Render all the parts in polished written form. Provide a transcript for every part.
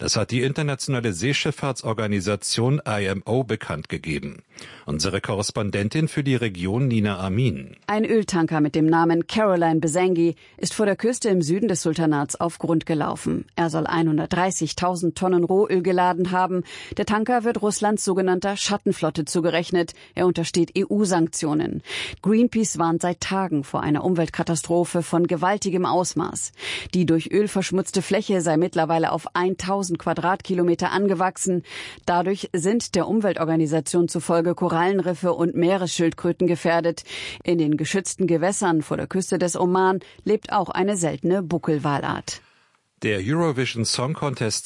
Das hat die internationale Seeschifffahrtsorganisation IMO bekannt gegeben. Unsere Korrespondentin für die Region Nina Amin. Ein Öltanker mit dem Namen Caroline Besengi ist vor der Küste im Süden des Sultanats auf Grund gelaufen. Er soll 130.000 Tonnen Rohöl geladen haben. Der Tanker wird Russlands sogenannter Schattenflotte zugerechnet. Er untersteht EU-Sanktionen. Greenpeace warnt seit Tagen vor einer Umweltkatastrophe von gewaltigem Ausmaß. Die durch Öl verschmutzte Fläche sei mittlerweile auf 1000 Quadratkilometer angewachsen. Dadurch sind der Umweltorganisation zufolge Korallenriffe und Meeresschildkröten gefährdet. In den geschützten Gewässern vor der Küste des Oman lebt auch eine seltene Buckelwalart. Der Eurovision Song Contest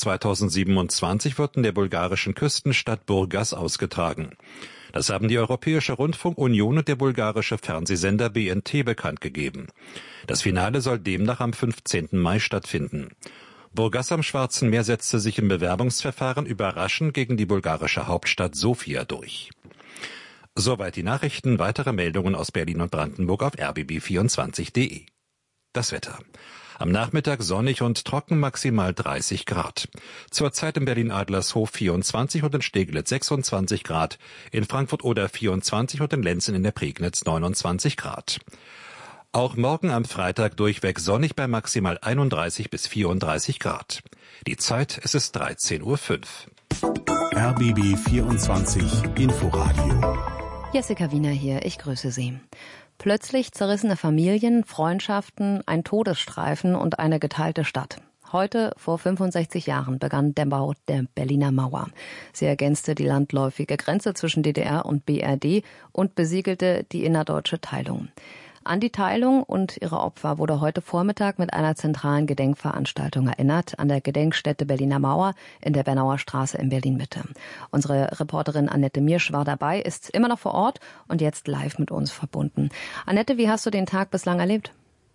2027 wird in der bulgarischen Küstenstadt Burgas ausgetragen. Das haben die Europäische Rundfunkunion und der bulgarische Fernsehsender BNT bekannt gegeben. Das Finale soll demnach am 15. Mai stattfinden. Burgas am Schwarzen Meer setzte sich im Bewerbungsverfahren überraschend gegen die bulgarische Hauptstadt Sofia durch. Soweit die Nachrichten. Weitere Meldungen aus Berlin und Brandenburg auf rbb24.de. Das Wetter. Am Nachmittag sonnig und trocken, maximal 30 Grad. Zurzeit in Berlin-Adlershof 24 und in Steglitz 26 Grad, in Frankfurt oder 24 und in Lenzen in der Prignitz 29 Grad. Auch morgen am Freitag durchweg sonnig bei maximal 31 bis 34 Grad. Die Zeit, es ist 13:05 Uhr. RBB 24 Inforadio. Jessica Wiener hier, ich grüße Sie. Plötzlich zerrissene Familien, Freundschaften, ein Todesstreifen und eine geteilte Stadt. Heute, vor 65 Jahren, begann der Bau der Berliner Mauer. Sie ergänzte die landläufige Grenze zwischen DDR und BRD und besiegelte die innerdeutsche Teilung. An die Teilung und ihre Opfer wurde heute Vormittag mit einer zentralen Gedenkveranstaltung erinnert, an der Gedenkstätte Berliner Mauer in der Bernauer Straße in Berlin-Mitte. Unsere Reporterin Annette Miersch war dabei, ist immer noch vor Ort und jetzt live mit uns verbunden. Annette, wie hast du den Tag bislang erlebt?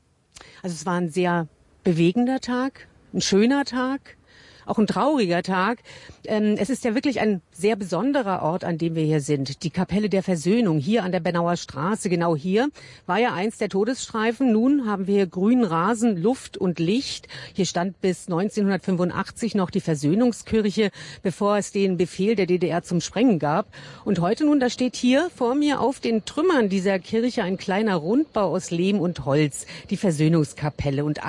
Also es war ein sehr bewegender Tag, ein schöner Tag. Auch ein trauriger Tag. Es ist ja wirklich ein sehr besonderer Ort, an dem wir hier sind. Die Kapelle der Versöhnung hier an der Bernauer Straße. Genau hier war ja einst der Todesstreifen. Nun haben wir hier grünen Rasen, Luft und Licht. Hier stand bis 1985 noch die Versöhnungskirche, bevor es den Befehl der DDR zum Sprengen gab. Und heute nun, da steht hier vor mir auf den Trümmern dieser Kirche ein kleiner Rundbau aus Lehm und Holz. Die Versöhnungskapelle und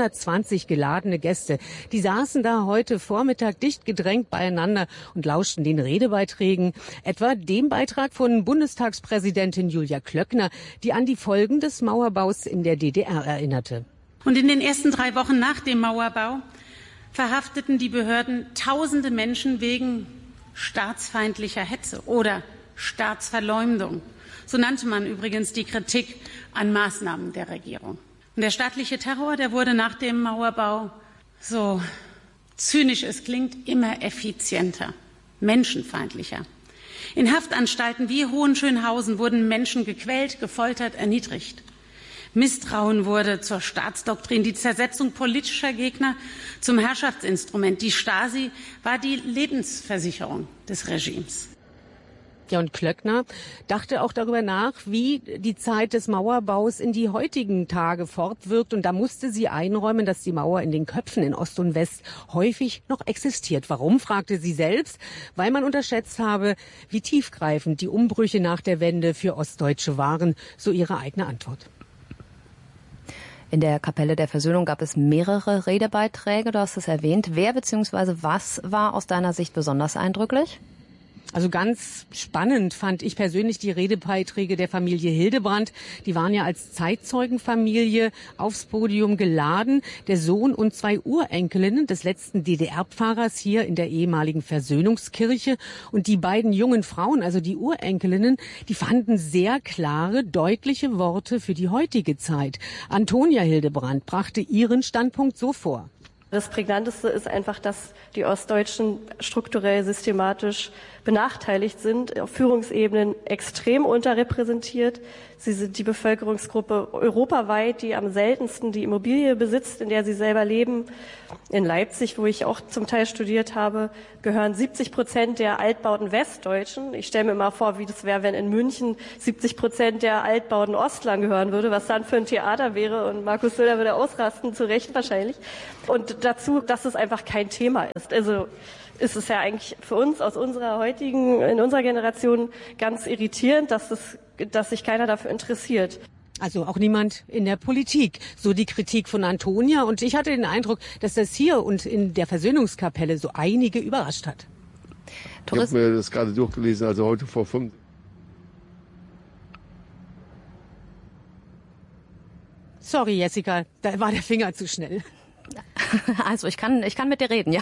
120 geladene Gäste. Die saßen da heute Vormittag dicht gedrängt beieinander und lauschten den Redebeiträgen, etwa dem Beitrag von Bundestagspräsidentin Julia Klöckner, die an die Folgen des Mauerbaus in der DDR erinnerte. Und in den ersten 3 Wochen nach dem Mauerbau verhafteten die Behörden tausende Menschen wegen staatsfeindlicher Hetze oder Staatsverleumdung. So nannte man übrigens die Kritik an Maßnahmen der Regierung. Und der staatliche Terror, der wurde nach dem Mauerbau, so zynisch es klingt, immer effizienter, menschenfeindlicher. In Haftanstalten wie Hohenschönhausen wurden Menschen gequält, gefoltert, erniedrigt. Misstrauen wurde zur Staatsdoktrin, die Zersetzung politischer Gegner zum Herrschaftsinstrument. Die Stasi war die Lebensversicherung des Regimes. Ja, und Klöckner dachte auch darüber nach, wie die Zeit des Mauerbaus in die heutigen Tage fortwirkt. Und da musste sie einräumen, dass die Mauer in den Köpfen in Ost und West häufig noch existiert. Warum, fragte sie selbst, weil man unterschätzt habe, wie tiefgreifend die Umbrüche nach der Wende für Ostdeutsche waren, so ihre eigene Antwort. In der Kapelle der Versöhnung gab es mehrere Redebeiträge, du hast es erwähnt. Wer bzw. was war aus deiner Sicht besonders eindrücklich? Also ganz spannend fand ich persönlich die Redebeiträge der Familie Hildebrandt. Die waren ja als Zeitzeugenfamilie aufs Podium geladen. Der Sohn und 2 Urenkelinnen des letzten DDR-Pfarrers hier in der ehemaligen Versöhnungskirche. Und die beiden jungen Frauen, also die Urenkelinnen, die fanden sehr klare, deutliche Worte für die heutige Zeit. Antonia Hildebrandt brachte ihren Standpunkt so vor. Das Prägnanteste ist einfach, dass die Ostdeutschen strukturell systematisch benachteiligt sind, auf Führungsebenen extrem unterrepräsentiert. Sie sind die Bevölkerungsgruppe europaweit, die am seltensten die Immobilie besitzt, in der sie selber leben. In Leipzig, wo ich auch zum Teil studiert habe, gehören 70% der Altbauten Westdeutschen. Ich stelle mir mal vor, wie das wäre, wenn in München 70% der Altbauten Ostlern gehören würde, was dann für ein Theater wäre. Und Markus Söder würde ausrasten, zu Recht wahrscheinlich. Und dazu, dass es einfach kein Thema ist. Also ist es ja eigentlich für uns in unserer Generation ganz irritierend, dass sich keiner dafür interessiert. Also auch niemand in der Politik. So die Kritik von Antonia. Und ich hatte den Eindruck, dass das hier und in der Versöhnungskapelle so einige überrascht hat. Ich habe mir das gerade durchgelesen, also heute vor 5. Sorry, Jessica, da war der Finger zu schnell. Also ich kann mit dir reden, ja.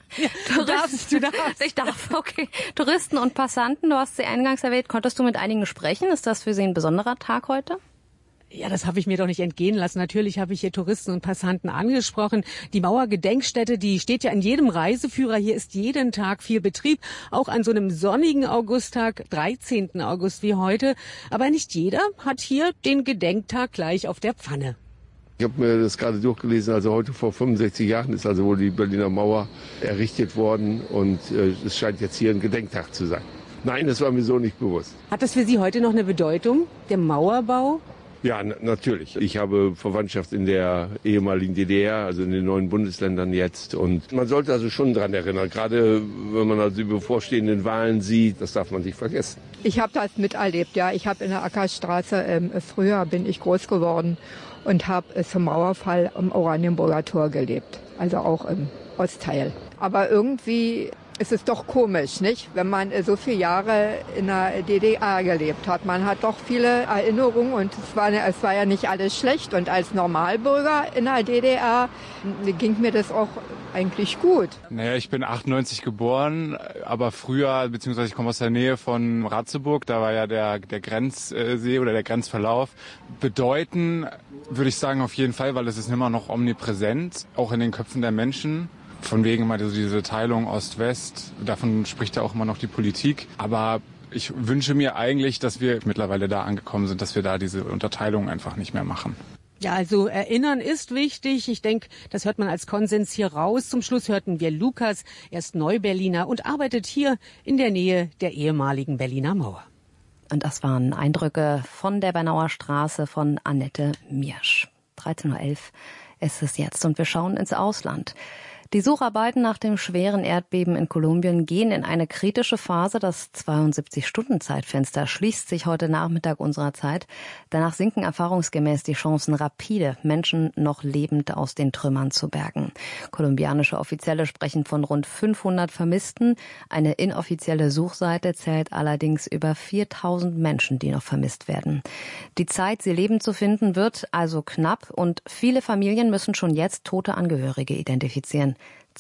Du darfst. Ich darf, okay. Touristen und Passanten, du hast sie eingangs erwähnt, konntest du mit einigen sprechen? Ist das für sie ein besonderer Tag heute? Ja, das habe ich mir doch nicht entgehen lassen. Natürlich habe ich hier Touristen und Passanten angesprochen. Die Mauergedenkstätte, die steht ja in jedem Reiseführer. Hier ist jeden Tag viel Betrieb, auch an so einem sonnigen Augusttag, 13. August wie heute. Aber nicht jeder hat hier den Gedenktag gleich auf der Pfanne. Ich habe mir das gerade durchgelesen, also heute vor 65 Jahren ist also wohl die Berliner Mauer errichtet worden und es scheint jetzt hier ein Gedenktag zu sein. Nein, das war mir so nicht bewusst. Hat das für Sie heute noch eine Bedeutung, der Mauerbau? Ja, natürlich. Ich habe Verwandtschaft in der ehemaligen DDR, also in den neuen Bundesländern jetzt. Und man sollte also schon daran erinnern, gerade wenn man also die bevorstehenden Wahlen sieht, das darf man nicht vergessen. Ich habe das miterlebt, ja. Ich habe in der Ackerstraße, früher bin ich groß geworden und habe zum Mauerfall am Oranienburger Tor gelebt, also auch im Ostteil. Aber irgendwie ist es doch komisch, nicht? Wenn man so viele Jahre in der DDR gelebt hat. Man hat doch viele Erinnerungen und es war ja nicht alles schlecht. Und als Normalbürger in der DDR ging mir das auch eigentlich gut. Naja, ich bin 98 geboren, aber früher, beziehungsweise ich komme aus der Nähe von Ratzeburg, da war ja der Grenzsee oder der Grenzverlauf. Bedeuten würde ich sagen auf jeden Fall, weil es ist immer noch omnipräsent, auch in den Köpfen der Menschen. Von wegen immer diese Teilung Ost-West, davon spricht ja auch immer noch die Politik. Aber ich wünsche mir eigentlich, dass wir mittlerweile da angekommen sind, dass wir da diese Unterteilung einfach nicht mehr machen. Ja, also erinnern ist wichtig. Ich denke, das hört man als Konsens hier raus. Zum Schluss hörten wir Lukas, er ist Neuberliner und arbeitet hier in der Nähe der ehemaligen Berliner Mauer. Und das waren Eindrücke von der Bernauer Straße von Annette Miersch. 13:11 Uhr ist es jetzt und wir schauen ins Ausland. Die Sucharbeiten nach dem schweren Erdbeben in Kolumbien gehen in eine kritische Phase. Das 72-Stunden-Zeitfenster schließt sich heute Nachmittag unserer Zeit. Danach sinken erfahrungsgemäß die Chancen rapide, Menschen noch lebend aus den Trümmern zu bergen. Kolumbianische Offizielle sprechen von rund 500 Vermissten. Eine inoffizielle Suchseite zählt allerdings über 4000 Menschen, die noch vermisst werden. Die Zeit, sie lebend zu finden, wird also knapp und viele Familien müssen schon jetzt tote Angehörige identifizieren.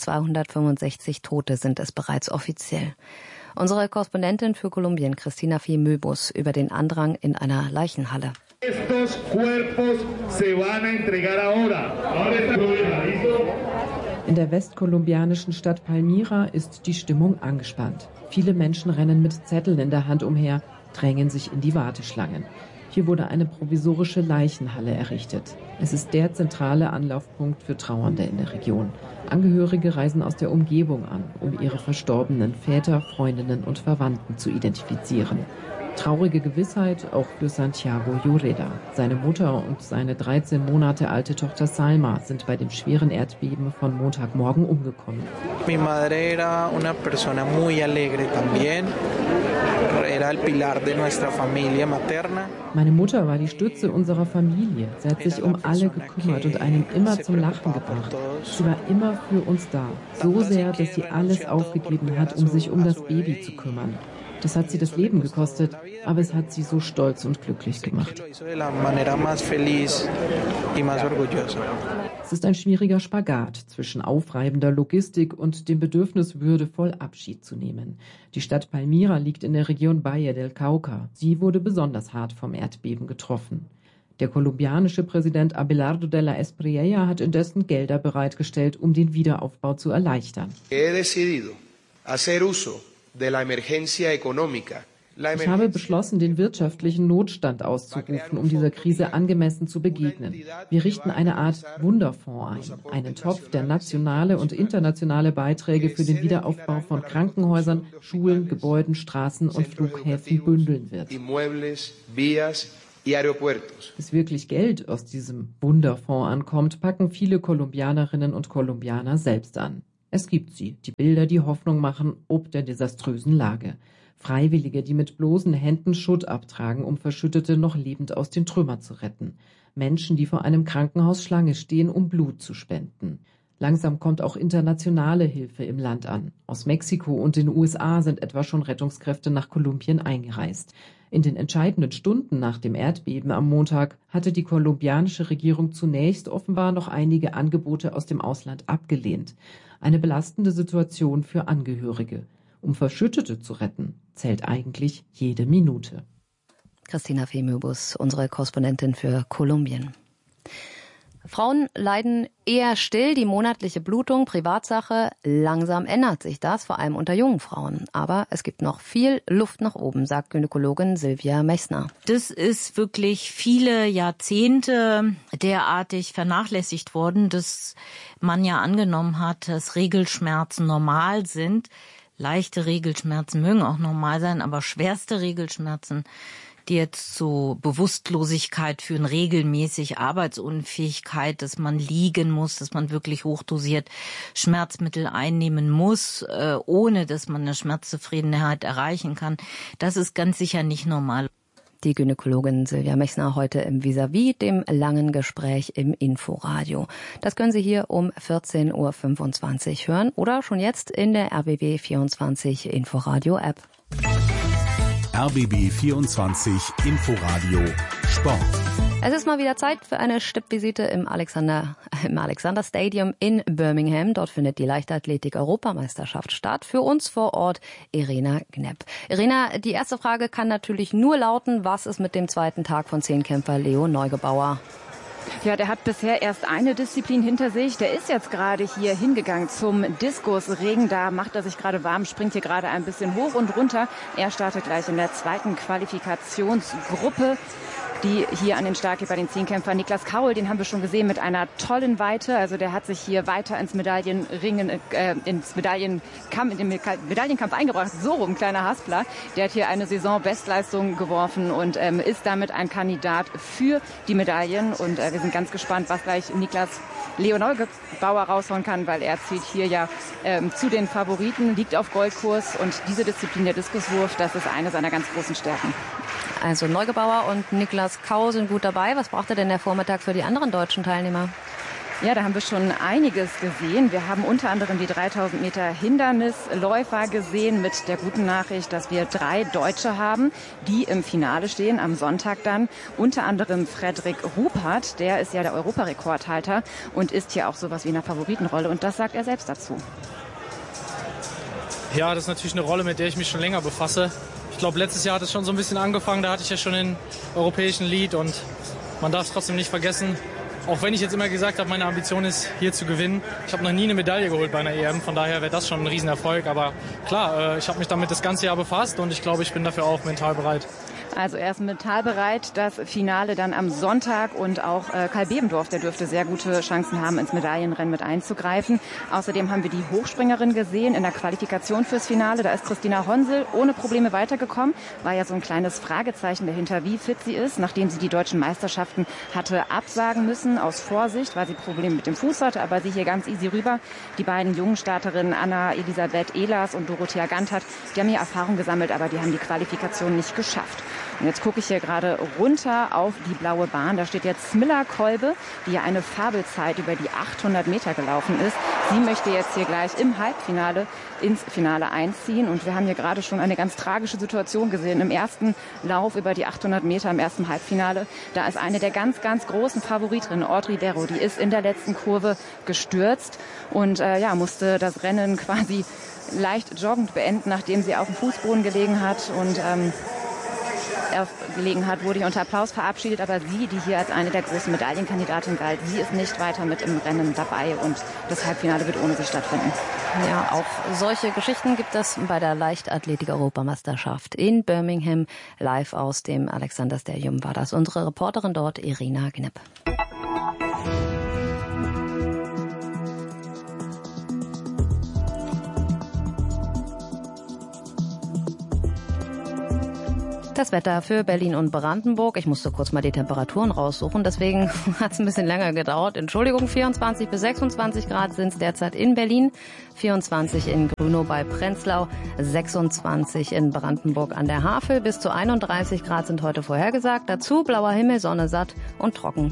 265 Tote sind es bereits offiziell. Unsere Korrespondentin für Kolumbien, Cristina Fiemöbus, über den Andrang in einer Leichenhalle. In der westkolumbianischen Stadt Palmira ist die Stimmung angespannt. Viele Menschen rennen mit Zetteln in der Hand umher, drängen sich in die Warteschlangen. Hier wurde eine provisorische Leichenhalle errichtet. Es ist der zentrale Anlaufpunkt für Trauernde in der Region. Angehörige reisen aus der Umgebung an, um ihre verstorbenen Väter, Freundinnen und Verwandten zu identifizieren. Traurige Gewissheit auch für Santiago Lloreda. Seine Mutter und seine 13 Monate alte Tochter Salma sind bei dem schweren Erdbeben von Montagmorgen umgekommen. Mi madre era una persona muy alegre también. Era el pilar de nuestra familia materna. Meine Mutter war die Stütze unserer Familie. Sie hat sich um alle gekümmert und einen immer zum Lachen gebracht. Sie war immer für uns da. So sehr, dass sie alles aufgegeben hat, um sich um das Baby zu kümmern. Das hat sie das Leben gekostet, aber es hat sie so stolz und glücklich gemacht. Es ist ein schwieriger Spagat zwischen aufreibender Logistik und dem Bedürfnis, würdevoll Abschied zu nehmen. Die Stadt Palmira liegt in der Region Valle del Cauca. Sie wurde besonders hart vom Erdbeben getroffen. Der kolumbianische Präsident Abelardo de la Espriella hat indessen Gelder bereitgestellt, um den Wiederaufbau zu erleichtern. Ich habe beschlossen, den wirtschaftlichen Notstand auszurufen, um dieser Krise angemessen zu begegnen. Wir richten eine Art Wunderfonds ein, einen Topf, der nationale und internationale Beiträge für den Wiederaufbau von Krankenhäusern, Schulen, Gebäuden, Straßen und Flughäfen bündeln wird. Bis wirklich Geld aus diesem Wunderfonds ankommt, packen viele Kolumbianerinnen und Kolumbianer selbst an. Es gibt sie, die Bilder, die Hoffnung machen, ob der desaströsen Lage. Freiwillige, die mit bloßen Händen Schutt abtragen, um Verschüttete noch lebend aus den Trümmern zu retten. Menschen, die vor einem Krankenhaus Schlange stehen, um Blut zu spenden. Langsam kommt auch internationale Hilfe im Land an. Aus Mexiko und den USA sind etwa schon Rettungskräfte nach Kolumbien eingereist. In den entscheidenden Stunden nach dem Erdbeben am Montag hatte die kolumbianische Regierung zunächst offenbar noch einige Angebote aus dem Ausland abgelehnt. Eine belastende Situation für Angehörige. Um Verschüttete zu retten, zählt eigentlich jede Minute. Christina Femöbus, unsere Korrespondentin für Kolumbien. Frauen leiden eher still, die monatliche Blutung, Privatsache. Langsam ändert sich das, vor allem unter jungen Frauen. Aber es gibt noch viel Luft nach oben, sagt Gynäkologin Silvia Mechsner. Das ist wirklich viele Jahrzehnte derartig vernachlässigt worden, dass man ja angenommen hat, dass Regelschmerzen normal sind. Leichte Regelschmerzen mögen auch normal sein, aber schwerste Regelschmerzen, die jetzt zu Bewusstlosigkeit führen, regelmäßig Arbeitsunfähigkeit, dass man liegen muss, dass man wirklich hochdosiert Schmerzmittel einnehmen muss, ohne dass man eine Schmerzzufriedenheit erreichen kann. Das ist ganz sicher nicht normal. Die Gynäkologin Silvia Mechsner heute im Vis-à-vis, dem langen Gespräch im Inforadio. Das können Sie hier um 14.25 Uhr hören oder schon jetzt in der RBB 24 Inforadio App. RBB 24 Inforadio Sport. Es ist mal wieder Zeit für eine Stippvisite im Alexander Stadium in Birmingham. Dort findet die Leichtathletik-Europameisterschaft statt. Für uns vor Ort Irena Gnepp. Irena, die erste Frage kann natürlich nur lauten, was ist mit dem zweiten Tag von Zehnkämpfer Leo Neugebauer? Ja, der hat bisher erst eine Disziplin hinter sich. Der ist jetzt gerade hier hingegangen zum Diskusring. Da macht er sich gerade warm, springt hier gerade ein bisschen hoch und runter. Er startet gleich in der zweiten Qualifikationsgruppe, die hier an den Start geht bei den Zehnkämpfern. Niklas Kaul, den haben wir schon gesehen mit einer tollen Weite. Also der hat sich hier weiter ins Medaillenkampf eingebracht. So rum, kleiner Haspler. Der hat hier eine Saisonbestleistung geworfen und ist damit ein Kandidat für die Medaillen. Und wir sind ganz gespannt, was gleich Leo Neugebauer raushauen kann, weil er zählt hier ja zu den Favoriten, liegt auf Goldkurs. Und diese Disziplin, der Diskuswurf, das ist eine seiner ganz großen Stärken. Also Neugebauer und Niklas Kau sind gut dabei. Was braucht er denn der Vormittag für die anderen deutschen Teilnehmer? Ja, da haben wir schon einiges gesehen. Wir haben unter anderem die 3000 Meter Hindernisläufer gesehen mit der guten Nachricht, dass wir 3 Deutsche haben, die im Finale stehen am Sonntag dann. Unter anderem Frederik Ruppert, der ist ja der Europarekordhalter und ist hier auch sowas wie in einer Favoritenrolle. Und das sagt er selbst dazu. Ja, das ist natürlich eine Rolle, mit der ich mich schon länger befasse. Ich glaube, letztes Jahr hat es schon so ein bisschen angefangen. Da hatte ich ja schon den europäischen Lead und man darf es trotzdem nicht vergessen. Auch wenn ich jetzt immer gesagt habe, meine Ambition ist, hier zu gewinnen. Ich habe noch nie eine Medaille geholt bei einer EM, von daher wäre das schon ein Riesenerfolg. Aber klar, ich habe mich damit das ganze Jahr befasst und ich glaube, ich bin dafür auch mental bereit. Also er ist mental bereit, das Finale dann am Sonntag und auch Karl Bebendorf, der dürfte sehr gute Chancen haben, ins Medaillenrennen mit einzugreifen. Außerdem haben wir die Hochspringerin gesehen in der Qualifikation fürs Finale. Da ist Christina Honsel ohne Probleme weitergekommen. War ja so ein kleines Fragezeichen dahinter, wie fit sie ist, nachdem sie die deutschen Meisterschaften hatte absagen müssen aus Vorsicht, weil sie Probleme mit dem Fuß hatte, aber sie hier ganz easy rüber. Die beiden jungen Starterinnen Anna Elisabeth Ehlers und Dorothea Gantert, die haben hier Erfahrung gesammelt, aber die haben die Qualifikation nicht geschafft. Und jetzt gucke ich hier gerade runter auf die blaue Bahn. Da steht jetzt Smilla Kolbe, die ja eine Fabelzeit über die 800 Meter gelaufen ist. Sie möchte jetzt hier gleich im Halbfinale ins Finale einziehen. Und wir haben hier gerade schon eine ganz tragische Situation gesehen. Im ersten Lauf über die 800 Meter im ersten Halbfinale, da ist eine der ganz, ganz großen Favoritinnen, Audrey Berro, die ist in der letzten Kurve gestürzt und musste das Rennen quasi leicht joggend beenden, nachdem sie auf dem Fußboden gelegen hat und wurde hier unter Applaus verabschiedet, aber sie, die hier als eine der großen Medaillenkandidatinnen galt, sie ist nicht weiter mit im Rennen dabei und das Halbfinale wird ohne sie stattfinden. Ja, auch solche Geschichten gibt es bei der Leichtathletik-Europameisterschaft in Birmingham. Live aus dem Alexander Stadium war das unsere Reporterin dort, Irena Gnepp. Das Wetter für Berlin und Brandenburg. Ich musste kurz mal die Temperaturen raussuchen, deswegen hat es ein bisschen länger gedauert. Entschuldigung, 24 bis 26 Grad sind es derzeit in Berlin, 24 in Grünow bei Prenzlau, 26 in Brandenburg an der Havel, bis zu 31 Grad sind heute vorhergesagt. Dazu blauer Himmel, Sonne satt und trocken.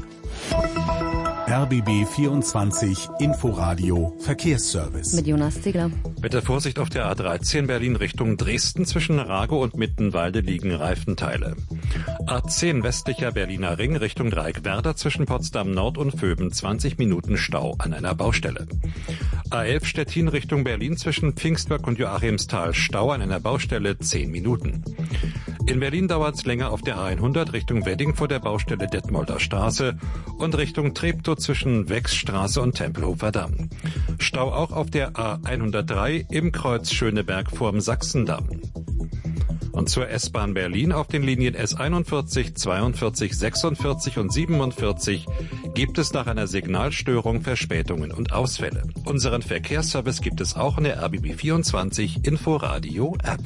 RBB 24 Inforadio Verkehrsservice. Mit Jonas Ziegler. Bitte Vorsicht auf der A13 Berlin Richtung Dresden. Zwischen Rago und Mittenwalde liegen Reifenteile. A10 westlicher Berliner Ring Richtung Dreieckwerder zwischen Potsdam Nord und Vöben 20 Minuten Stau an einer Baustelle. A11 Stettin Richtung Berlin zwischen Pfingstberg und Joachimsthal Stau an einer Baustelle 10 Minuten. In Berlin dauert es länger auf der A100 Richtung Wedding vor der Baustelle Detmolder Straße und Richtung Treptow zwischen Wechsstraße und Tempelhofer Damm. Stau auch auf der A103 im Kreuz Schöneberg vorm Sachsendamm. Und zur S-Bahn Berlin auf den Linien S41, 42, 46 und 47 gibt es nach einer Signalstörung Verspätungen und Ausfälle. Unseren Verkehrsservice gibt es auch in der RBB 24 Inforadio App.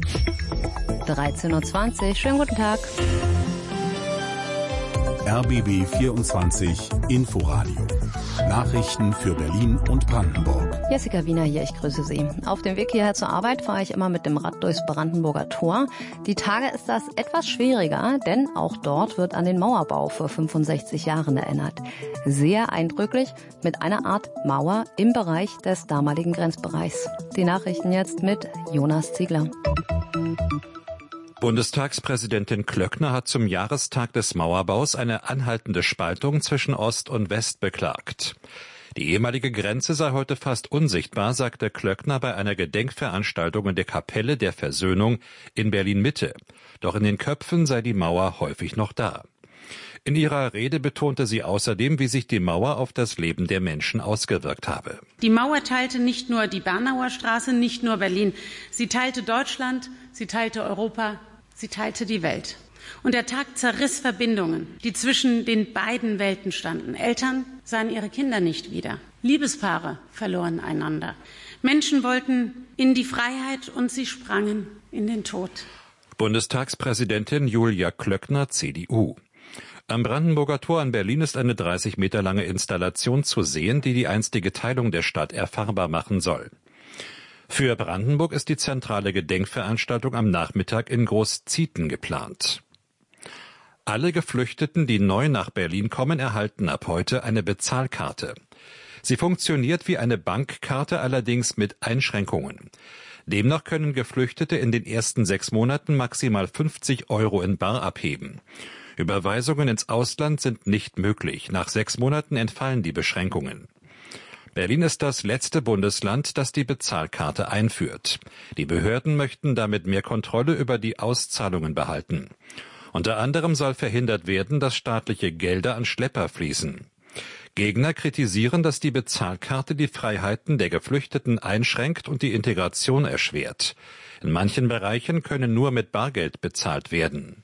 13.20 Uhr, schönen guten Tag. RBB 24 Inforadio. Nachrichten für Berlin und Brandenburg. Jessica Wiener hier, ich grüße Sie. Auf dem Weg hierher zur Arbeit fahre ich immer mit dem Rad durchs Brandenburger Tor. Die Tage ist das etwas schwieriger, denn auch dort wird an den Mauerbau vor 65 Jahren erinnert. Sehr eindrücklich mit einer Art Mauer im Bereich des damaligen Grenzbereichs. Die Nachrichten jetzt mit Jonas Ziegler. Bundestagspräsidentin Klöckner hat zum Jahrestag des Mauerbaus eine anhaltende Spaltung zwischen Ost und West beklagt. Die ehemalige Grenze sei heute fast unsichtbar, sagte Klöckner bei einer Gedenkveranstaltung in der Kapelle der Versöhnung in Berlin-Mitte. Doch in den Köpfen sei die Mauer häufig noch da. In ihrer Rede betonte sie außerdem, wie sich die Mauer auf das Leben der Menschen ausgewirkt habe. Die Mauer teilte nicht nur die Bernauer Straße, nicht nur Berlin. Sie teilte Deutschland, sie teilte Europa, sie teilte die Welt. Und der Tag zerriss Verbindungen, die zwischen den beiden Welten standen. Eltern sahen ihre Kinder nicht wieder. Liebespaare verloren einander. Menschen wollten in die Freiheit und sie sprangen in den Tod. Bundestagspräsidentin Julia Klöckner, CDU. Am Brandenburger Tor in Berlin ist eine 30 Meter lange Installation zu sehen, die die einstige Teilung der Stadt erfahrbar machen soll. Für Brandenburg ist die zentrale Gedenkveranstaltung am Nachmittag in Großzieten geplant. Alle Geflüchteten, die neu nach Berlin kommen, erhalten ab heute eine Bezahlkarte. Sie funktioniert wie eine Bankkarte, allerdings mit Einschränkungen. Demnach können Geflüchtete in den ersten 6 Monaten maximal 50 € in bar abheben. Überweisungen ins Ausland sind nicht möglich. Nach 6 Monaten entfallen die Beschränkungen. Berlin ist das letzte Bundesland, das die Bezahlkarte einführt. Die Behörden möchten damit mehr Kontrolle über die Auszahlungen behalten. Unter anderem soll verhindert werden, dass staatliche Gelder an Schlepper fließen. Gegner kritisieren, dass die Bezahlkarte die Freiheiten der Geflüchteten einschränkt und die Integration erschwert. In manchen Bereichen können nur mit Bargeld bezahlt werden.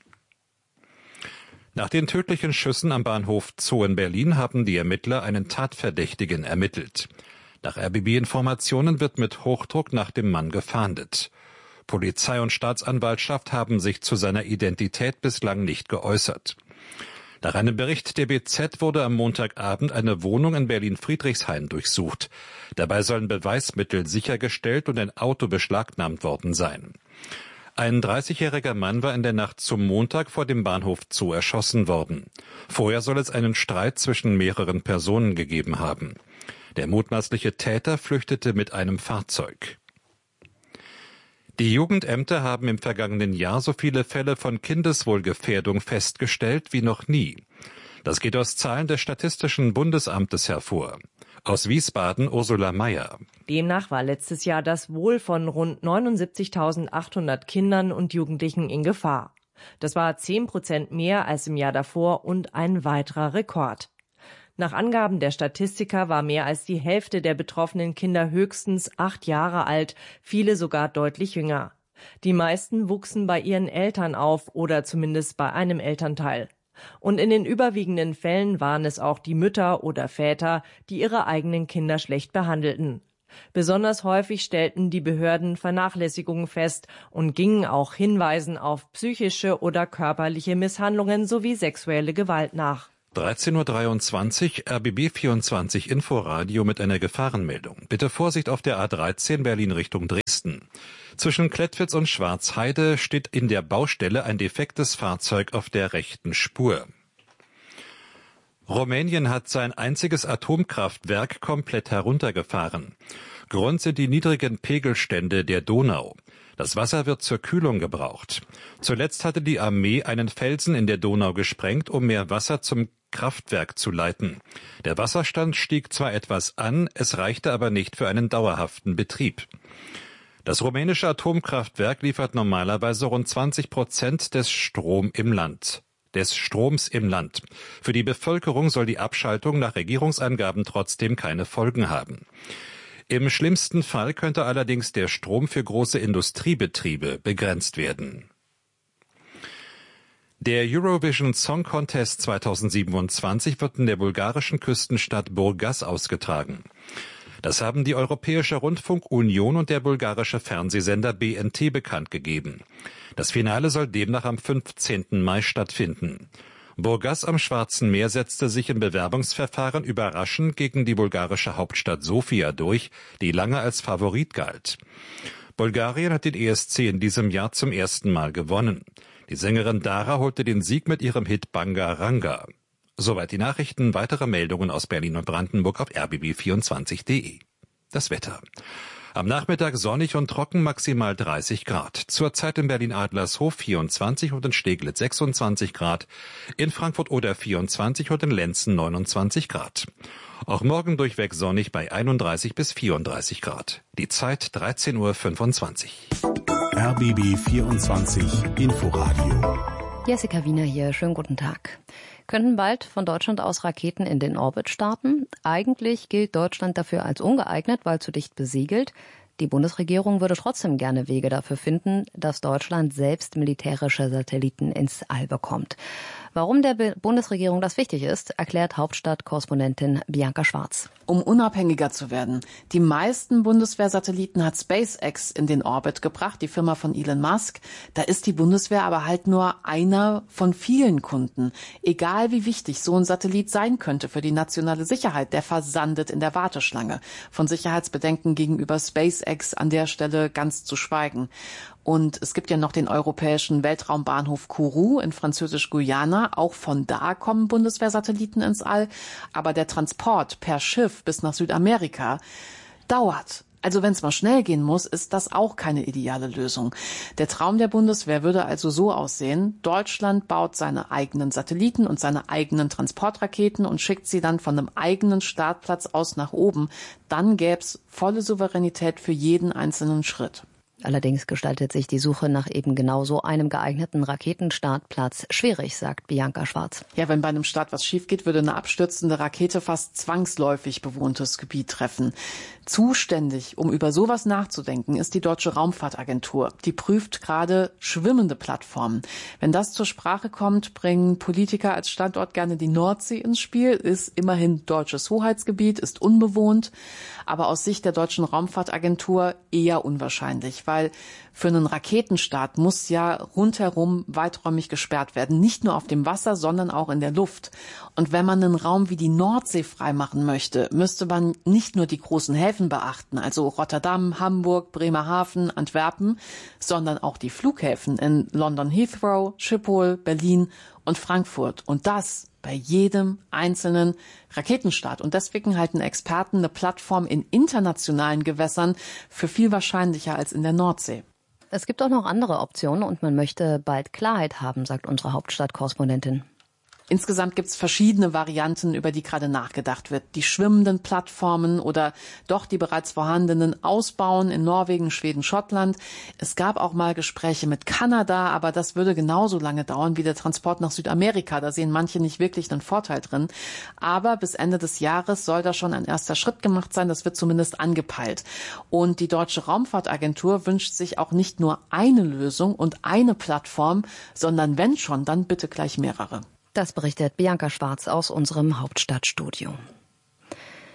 Nach den tödlichen Schüssen am Bahnhof Zoo in Berlin haben die Ermittler einen Tatverdächtigen ermittelt. Nach RBB-Informationen wird mit Hochdruck nach dem Mann gefahndet. Polizei und Staatsanwaltschaft haben sich zu seiner Identität bislang nicht geäußert. Nach einem Bericht der BZ wurde am Montagabend eine Wohnung in Berlin-Friedrichshain durchsucht. Dabei sollen Beweismittel sichergestellt und ein Auto beschlagnahmt worden sein. Ein 30-jähriger Mann war in der Nacht zum Montag vor dem Bahnhof Zoo erschossen worden. Vorher soll es einen Streit zwischen mehreren Personen gegeben haben. Der mutmaßliche Täter flüchtete mit einem Fahrzeug. Die Jugendämter haben im vergangenen Jahr so viele Fälle von Kindeswohlgefährdung festgestellt wie noch nie. Das geht aus Zahlen des Statistischen Bundesamtes hervor. Aus Wiesbaden Ursula Mayer. Demnach war letztes Jahr das Wohl von rund 79.800 Kindern und Jugendlichen in Gefahr. Das war 10% mehr als im Jahr davor und ein weiterer Rekord. Nach Angaben der Statistiker war mehr als die Hälfte der betroffenen Kinder höchstens 8 Jahre alt, viele sogar deutlich jünger. Die meisten wuchsen bei ihren Eltern auf oder zumindest bei einem Elternteil. Und in den überwiegenden Fällen waren es auch die Mütter oder Väter, die ihre eigenen Kinder schlecht behandelten. Besonders häufig stellten die Behörden Vernachlässigungen fest und gingen auch Hinweisen auf psychische oder körperliche Misshandlungen sowie sexuelle Gewalt nach. 13:23 Uhr, RBB 24 Inforadio mit einer Gefahrenmeldung. Bitte Vorsicht auf der A13 Berlin Richtung Dresden. Zwischen Klettwitz und Schwarzheide steht in der Baustelle ein defektes Fahrzeug auf der rechten Spur. Rumänien hat sein einziges Atomkraftwerk komplett heruntergefahren. Grund sind die niedrigen Pegelstände der Donau. Das Wasser wird zur Kühlung gebraucht. Zuletzt hatte die Armee einen Felsen in der Donau gesprengt, um mehr Wasser zum Kraftwerk zu leiten. Der Wasserstand stieg zwar etwas an, es reichte aber nicht für einen dauerhaften Betrieb. Das rumänische Atomkraftwerk liefert normalerweise rund 20% des Stroms im Land. Für die Bevölkerung soll die Abschaltung nach Regierungsangaben trotzdem keine Folgen haben. Im schlimmsten Fall könnte allerdings der Strom für große Industriebetriebe begrenzt werden. Der Eurovision Song Contest 2027 wird in der bulgarischen Küstenstadt Burgas ausgetragen. Das haben die Europäische Rundfunk Union und der bulgarische Fernsehsender BNT bekannt gegeben. Das Finale soll demnach am 15. Mai stattfinden. Burgas am Schwarzen Meer setzte sich im Bewerbungsverfahren überraschend gegen die bulgarische Hauptstadt Sofia durch, die lange als Favorit galt. Bulgarien hat den ESC in diesem Jahr zum ersten Mal gewonnen. Die Sängerin Dara holte den Sieg mit ihrem Hit Banga Ranga. Soweit die Nachrichten. Weitere Meldungen aus Berlin und Brandenburg auf rbb24.de. Das Wetter. Am Nachmittag sonnig und trocken, maximal 30 Grad. Zurzeit in Berlin-Adlershof 24 und in Steglitz 26 Grad. In Frankfurt oder 24 und in Lenzen 29 Grad. Auch morgen durchweg sonnig bei 31 bis 34 Grad. Die Zeit 13:25 Uhr. RBB 24 Inforadio. Jessica Wiener hier, schönen guten Tag. Könnten bald von Deutschland aus Raketen in den Orbit starten? Eigentlich gilt Deutschland dafür als ungeeignet, weil zu dicht besiegelt. Die Bundesregierung würde trotzdem gerne Wege dafür finden, dass Deutschland selbst militärische Satelliten ins All bekommt. Warum der Bundesregierung das wichtig ist, erklärt Hauptstadt-Korrespondentin Bianca Schwarz. Um unabhängiger zu werden. Die meisten Bundeswehrsatelliten hat SpaceX in den Orbit gebracht, die Firma von Elon Musk. Da ist die Bundeswehr aber halt nur einer von vielen Kunden. Egal wie wichtig so ein Satellit sein könnte für die nationale Sicherheit, der versandet in der Warteschlange. Von Sicherheitsbedenken gegenüber SpaceX an der Stelle ganz zu schweigen. Und es gibt ja noch den europäischen Weltraumbahnhof Kourou in Französisch-Guyana. Auch von da kommen Bundeswehrsatelliten ins All. Aber der Transport per Schiff bis nach Südamerika dauert. Also wenn es mal schnell gehen muss, ist das auch keine ideale Lösung. Der Traum der Bundeswehr würde also so aussehen: Deutschland baut seine eigenen Satelliten und seine eigenen Transportraketen und schickt sie dann von einem eigenen Startplatz aus nach oben. Dann gäbe es volle Souveränität für jeden einzelnen Schritt. Allerdings gestaltet sich die Suche nach eben genau so einem geeigneten Raketenstartplatz schwierig, sagt Bianca Schwarz. Ja, wenn bei einem Start was schief geht, würde eine abstürzende Rakete fast zwangsläufig bewohntes Gebiet treffen. Zuständig, um über sowas nachzudenken, ist die Deutsche Raumfahrtagentur. Die prüft gerade schwimmende Plattformen. Wenn das zur Sprache kommt, bringen Politiker als Standort gerne die Nordsee ins Spiel. Ist immerhin deutsches Hoheitsgebiet, ist unbewohnt, aber aus Sicht der Deutschen Raumfahrtagentur eher unwahrscheinlich, weil für einen Raketenstart muss ja rundherum weiträumig gesperrt werden. Nicht nur auf dem Wasser, sondern auch in der Luft. Und wenn man einen Raum wie die Nordsee freimachen möchte, müsste man nicht nur die großen Häfen beachten, also Rotterdam, Hamburg, Bremerhaven, Antwerpen, sondern auch die Flughäfen in London Heathrow, Schiphol, Berlin und Frankfurt. Und das bei jedem einzelnen Raketenstart. Und deswegen halten Experten eine Plattform in internationalen Gewässern für viel wahrscheinlicher als in der Nordsee. Es gibt auch noch andere Optionen und man möchte bald Klarheit haben, sagt unsere Hauptstadt-Korrespondentin. Insgesamt gibt es verschiedene Varianten, über die gerade nachgedacht wird. Die schwimmenden Plattformen oder doch die bereits vorhandenen ausbauen in Norwegen, Schweden, Schottland. Es gab auch mal Gespräche mit Kanada, aber das würde genauso lange dauern wie der Transport nach Südamerika. Da sehen manche nicht wirklich einen Vorteil drin. Aber bis Ende des Jahres soll da schon ein erster Schritt gemacht sein. Das wird zumindest angepeilt. Und die Deutsche Raumfahrtagentur wünscht sich auch nicht nur eine Lösung und eine Plattform, sondern wenn schon, dann bitte gleich mehrere. Das berichtet Bianca Schwarz aus unserem Hauptstadtstudio.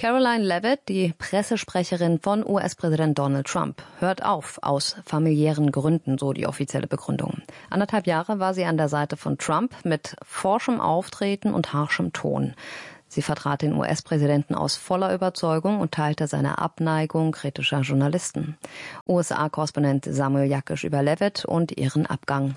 Caroline Leavitt, die Pressesprecherin von US-Präsident Donald Trump, hört auf aus familiären Gründen, so die offizielle Begründung. 1,5 Jahre war sie an der Seite von Trump mit forschem Auftreten und harschem Ton. Sie vertrat den US-Präsidenten aus voller Überzeugung und teilte seine Abneigung kritischer Journalisten. USA-Korrespondent Samuel Jakisch über Leavitt und ihren Abgang.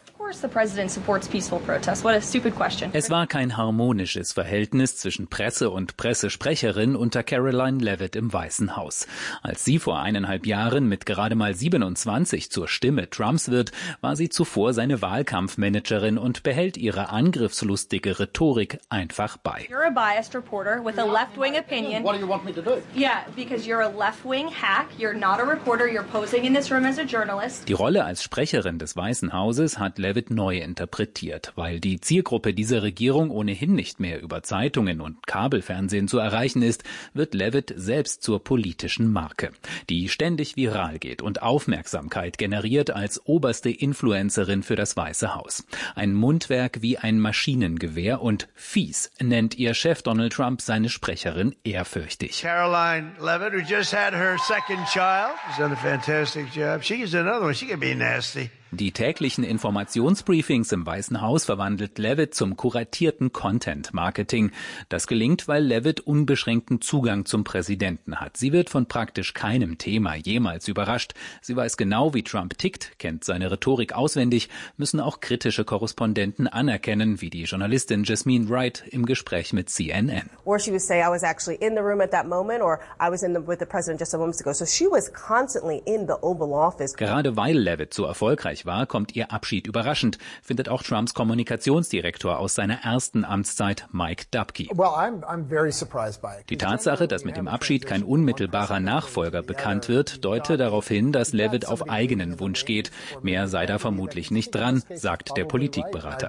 Es war kein harmonisches Verhältnis zwischen Presse und Pressesprecherin unter Caroline Leavitt im Weißen Haus. Als sie vor 1,5 Jahren mit gerade mal 27 zur Stimme Trumps wird, war sie zuvor seine Wahlkampfmanagerin und behält ihre angriffslustige Rhetorik einfach bei. You're a biased reporter with a left-wing opinion. What do you want me to do? Yeah, because you're a left-wing hack. You're not a reporter. You're posing in this room as a journalist. Die Rolle als Sprecherin des Weißen Hauses hat Leavitt neu interpretiert, weil die Zielgruppe dieser Regierung ohnehin nicht mehr über Zeitungen und Kabelfernsehen zu erreichen ist, wird Leavitt selbst zur politischen Marke, die ständig viral geht und Aufmerksamkeit generiert als oberste Influencerin für das Weiße Haus. Ein Mundwerk wie ein Maschinengewehr und fies nennt ihr Chef Donald Trump seine Sprecherin ehrfürchtig. Caroline Leavitt, who just had her second child, she's done a fantastic job. She can do another one. She can be nasty. Die täglichen Informationsbriefings im Weißen Haus verwandelt Leavitt zum kuratierten Content-Marketing. Das gelingt, weil Leavitt unbeschränkten Zugang zum Präsidenten hat. Sie wird von praktisch keinem Thema jemals überrascht. Sie weiß genau, wie Trump tickt, kennt seine Rhetorik auswendig, müssen auch kritische Korrespondenten anerkennen, wie die Journalistin Jasmine Wright im Gespräch mit CNN. Or she would say, I was actually in the room at that moment, or I was with the president just a moment ago. So she was constantly in the Oval Office. Gerade weil Leavitt so erfolgreich war, kommt ihr Abschied überraschend, findet auch Trumps Kommunikationsdirektor aus seiner ersten Amtszeit, Mike Dubke. Die Tatsache, dass mit dem Abschied kein unmittelbarer Nachfolger bekannt wird, deute darauf hin, dass Leavitt auf eigenen Wunsch geht. Mehr sei da vermutlich nicht dran, sagt der Politikberater.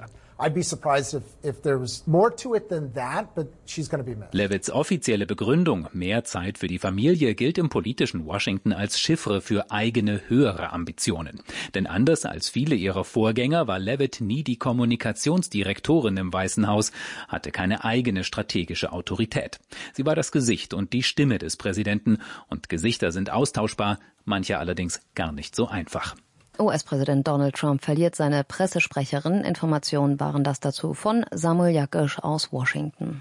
Leavitts offizielle Begründung, mehr Zeit für die Familie, gilt im politischen Washington als Chiffre für eigene höhere Ambitionen. Denn anders als viele ihrer Vorgänger war Leavitt nie die Kommunikationsdirektorin im Weißen Haus, hatte keine eigene strategische Autorität. Sie war das Gesicht und die Stimme des Präsidenten, und Gesichter sind austauschbar, manche allerdings gar nicht so einfach. US-Präsident Donald Trump verliert seine Pressesprecherin. Informationen waren das dazu von Samuel Jakisch aus Washington.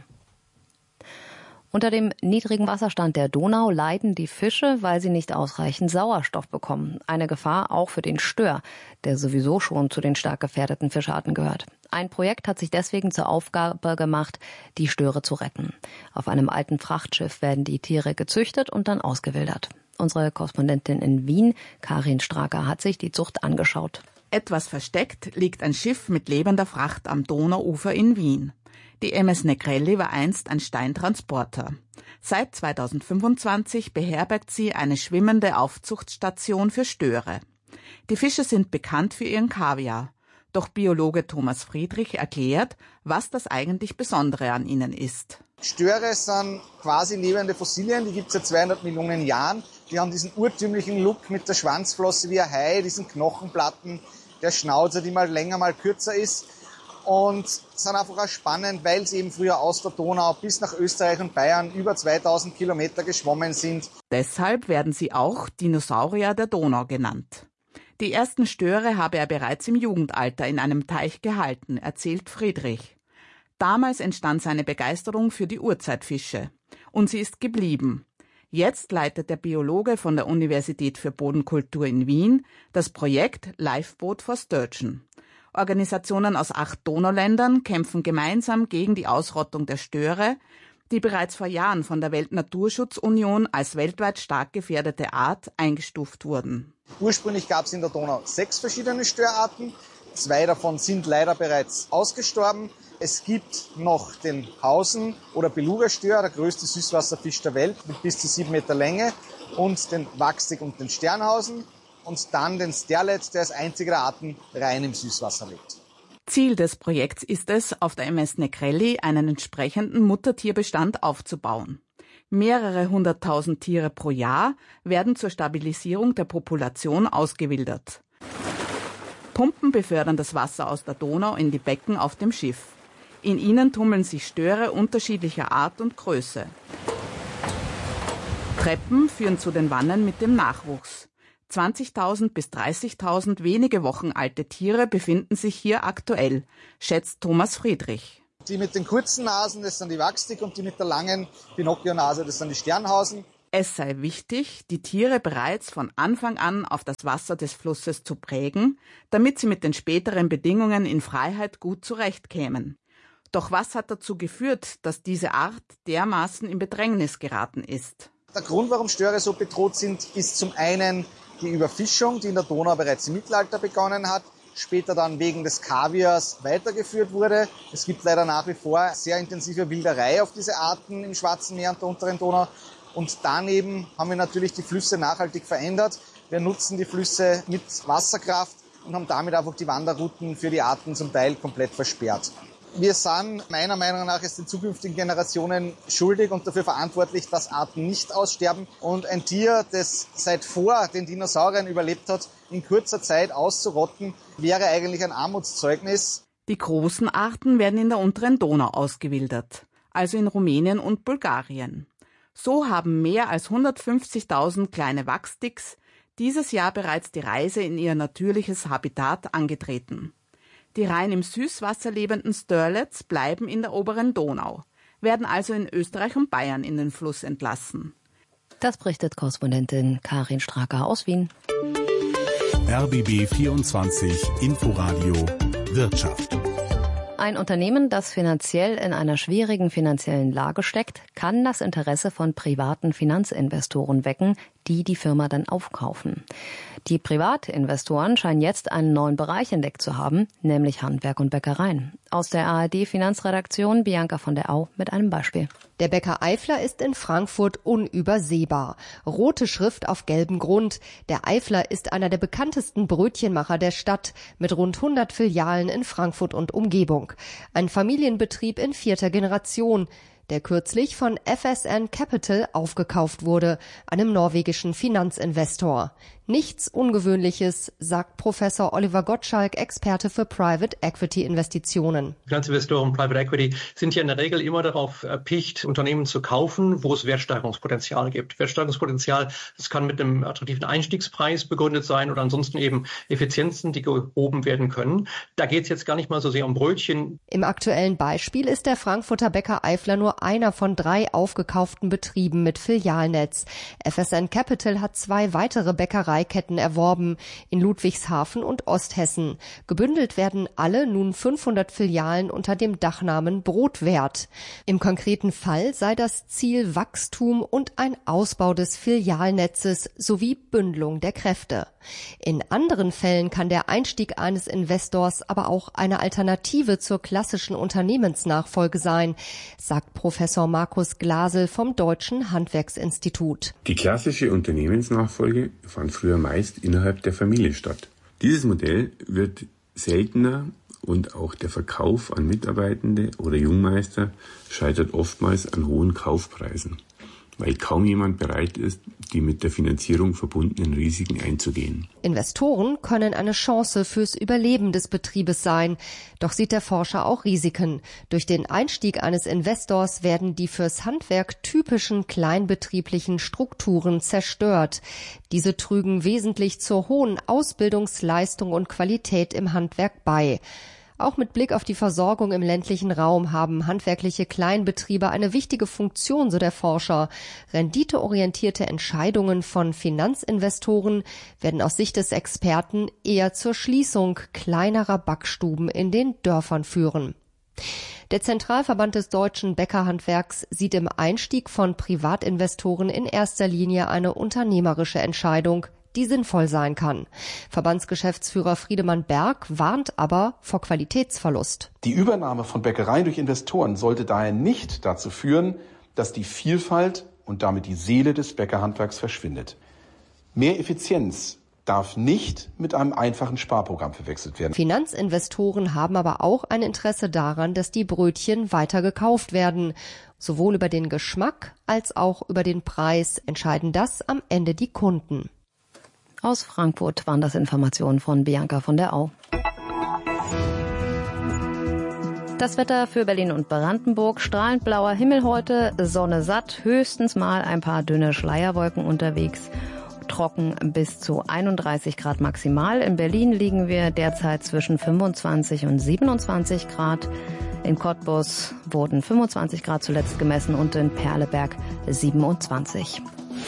Unter dem niedrigen Wasserstand der Donau leiden die Fische, weil sie nicht ausreichend Sauerstoff bekommen. Eine Gefahr auch für den Stör, der sowieso schon zu den stark gefährdeten Fischarten gehört. Ein Projekt hat sich deswegen zur Aufgabe gemacht, die Störe zu retten. Auf einem alten Frachtschiff werden die Tiere gezüchtet und dann ausgewildert. Unsere Korrespondentin in Wien, Karin Straker, hat sich die Zucht angeschaut. Etwas versteckt liegt ein Schiff mit lebender Fracht am Donauufer in Wien. Die MS Negrelli war einst ein Steintransporter. Seit 2025 beherbergt sie eine schwimmende Aufzuchtstation für Störe. Die Fische sind bekannt für ihren Kaviar. Doch Biologe Thomas Friedrich erklärt, was das eigentlich Besondere an ihnen ist. Störe sind quasi lebende Fossilien, die gibt es seit 200 Millionen Jahren. Die haben diesen urtümlichen Look mit der Schwanzflosse wie ein Hai, diesen Knochenplatten, der Schnauzer, die mal länger, mal kürzer ist. Und sind einfach auch spannend, weil sie eben früher aus der Donau bis nach Österreich und Bayern über 2000 Kilometer geschwommen sind. Deshalb werden sie auch Dinosaurier der Donau genannt. Die ersten Störe habe er bereits im Jugendalter in einem Teich gehalten, erzählt Friedrich. Damals entstand seine Begeisterung für die Urzeitfische. Und sie ist geblieben. Jetzt leitet der Biologe von der Universität für Bodenkultur in Wien das Projekt Lifeboat for Sturgeon. Organisationen aus 8 Donauländern kämpfen gemeinsam gegen die Ausrottung der Störe, die bereits vor Jahren von der Weltnaturschutzunion als weltweit stark gefährdete Art eingestuft wurden. Ursprünglich gab es in der Donau 6 verschiedene Störarten. 2 davon sind leider bereits ausgestorben. Es gibt noch den Hausen- oder Beluga-Stör, der größte Süßwasserfisch der Welt mit bis zu 7 Meter Länge, und den Wachstig und den Sternhausen. Und dann den Sterlet, der als einziger der Arten rein im Süßwasser lebt. Ziel des Projekts ist es, auf der MS Negrelli einen entsprechenden Muttertierbestand aufzubauen. Mehrere 100.000 Tiere pro Jahr werden zur Stabilisierung der Population ausgewildert. Pumpen befördern das Wasser aus der Donau in die Becken auf dem Schiff. In ihnen tummeln sich Störe unterschiedlicher Art und Größe. Treppen führen zu den Wannen mit dem Nachwuchs. 20.000 bis 30.000 wenige Wochen alte Tiere befinden sich hier aktuell, schätzt Thomas Friedrich. Die mit den kurzen Nasen, das sind die Wachstig, und die mit der langen Pinocchio-Nase, das sind die Sternhausen. Es sei wichtig, die Tiere bereits von Anfang an auf das Wasser des Flusses zu prägen, damit sie mit den späteren Bedingungen in Freiheit gut zurechtkämen. Doch was hat dazu geführt, dass diese Art dermaßen in Bedrängnis geraten ist? Der Grund, warum Störe so bedroht sind, ist zum einen die Überfischung, die in der Donau bereits im Mittelalter begonnen hat, später dann wegen des Kaviars weitergeführt wurde. Es gibt leider nach wie vor sehr intensive Wilderei auf diese Arten im Schwarzen Meer und der unteren Donau. Und daneben haben wir natürlich die Flüsse nachhaltig verändert. Wir nutzen die Flüsse mit Wasserkraft und haben damit einfach die Wanderrouten für die Arten zum Teil komplett versperrt. Wir sind meiner Meinung nach es den zukünftigen Generationen schuldig und dafür verantwortlich, dass Arten nicht aussterben. Und ein Tier, das seit vor den Dinosauriern überlebt hat, in kurzer Zeit auszurotten, wäre eigentlich ein Armutszeugnis. Die großen Arten werden in der unteren Donau ausgewildert, also in Rumänien und Bulgarien. So haben mehr als 150.000 kleine Wachsticks dieses Jahr bereits die Reise in ihr natürliches Habitat angetreten. Die rein im Süßwasser lebenden Störlets bleiben in der oberen Donau, werden also in Österreich und Bayern in den Fluss entlassen. Das berichtet Korrespondentin Karin Straker aus Wien. RBB 24 Inforadio Wirtschaft. Ein Unternehmen, das finanziell in einer schwierigen finanziellen Lage steckt, kann das Interesse von privaten Finanzinvestoren wecken, die die Firma dann aufkaufen. Die Privatinvestoren scheinen jetzt einen neuen Bereich entdeckt zu haben, nämlich Handwerk und Bäckereien. Aus der ARD-Finanzredaktion Bianca von der Au mit einem Beispiel. Der Bäcker Eifler ist in Frankfurt unübersehbar. Rote Schrift auf gelbem Grund. Der Eifler ist einer der bekanntesten Brötchenmacher der Stadt mit rund 100 Filialen in Frankfurt und Umgebung. Ein Familienbetrieb in 4. Generation, der kürzlich von FSN Capital aufgekauft wurde, einem norwegischen Finanzinvestor. Nichts Ungewöhnliches, sagt Professor Oliver Gottschalk, Experte für Private Equity Investitionen. Finanzinvestoren, Private Equity sind ja in der Regel immer darauf erpicht, Unternehmen zu kaufen, wo es Wertsteigerungspotenzial gibt. Wertsteigerungspotenzial, das kann mit einem attraktiven Einstiegspreis begründet sein oder ansonsten eben Effizienzen, die gehoben werden können. Da geht es jetzt gar nicht mal so sehr um Brötchen. Im aktuellen Beispiel ist der Frankfurter Bäcker Eifler nur einer von 3 aufgekauften Betrieben mit Filialnetz. FSN Capital hat 2 weitere Bäckereiketten erworben, in Ludwigshafen und Osthessen. Gebündelt werden alle nun 500 Filialen unter dem Dachnamen Brotwert. Im konkreten Fall sei das Ziel Wachstum und ein Ausbau des Filialnetzes sowie Bündelung der Kräfte. In anderen Fällen kann der Einstieg eines Investors aber auch eine Alternative zur klassischen Unternehmensnachfolge sein, sagt Professor Markus Glasel vom Deutschen Handwerksinstitut. Die klassische Unternehmensnachfolge fand früher meist innerhalb der Familie statt. Dieses Modell wird seltener und auch der Verkauf an Mitarbeitende oder Jungmeister scheitert oftmals an hohen Kaufpreisen, weil kaum jemand bereit ist, die mit der Finanzierung verbundenen Risiken einzugehen. Investoren können eine Chance fürs Überleben des Betriebes sein. Doch sieht der Forscher auch Risiken. Durch den Einstieg eines Investors werden die fürs Handwerk typischen kleinbetrieblichen Strukturen zerstört. Diese trügen wesentlich zur hohen Ausbildungsleistung und Qualität im Handwerk bei. Auch mit Blick auf die Versorgung im ländlichen Raum haben handwerkliche Kleinbetriebe eine wichtige Funktion, so der Forscher. Renditeorientierte Entscheidungen von Finanzinvestoren werden aus Sicht des Experten eher zur Schließung kleinerer Backstuben in den Dörfern führen. Der Zentralverband des deutschen Bäckerhandwerks sieht im Einstieg von Privatinvestoren in erster Linie eine unternehmerische Entscheidung, die sinnvoll sein kann. Verbandsgeschäftsführer Friedemann Berg warnt aber vor Qualitätsverlust. Die Übernahme von Bäckereien durch Investoren sollte daher nicht dazu führen, dass die Vielfalt und damit die Seele des Bäckerhandwerks verschwindet. Mehr Effizienz darf nicht mit einem einfachen Sparprogramm verwechselt werden. Finanzinvestoren haben aber auch ein Interesse daran, dass die Brötchen weiter gekauft werden. Sowohl über den Geschmack als auch über den Preis entscheiden das am Ende die Kunden. Aus Frankfurt waren das Informationen von Bianca von der Au. Das Wetter für Berlin und Brandenburg: strahlend blauer Himmel heute, Sonne satt, höchstens mal ein paar dünne Schleierwolken unterwegs. Trocken bis zu 31 Grad maximal. In Berlin liegen wir derzeit zwischen 25 und 27 Grad. In Cottbus wurden 25 Grad zuletzt gemessen und in Perleberg 27.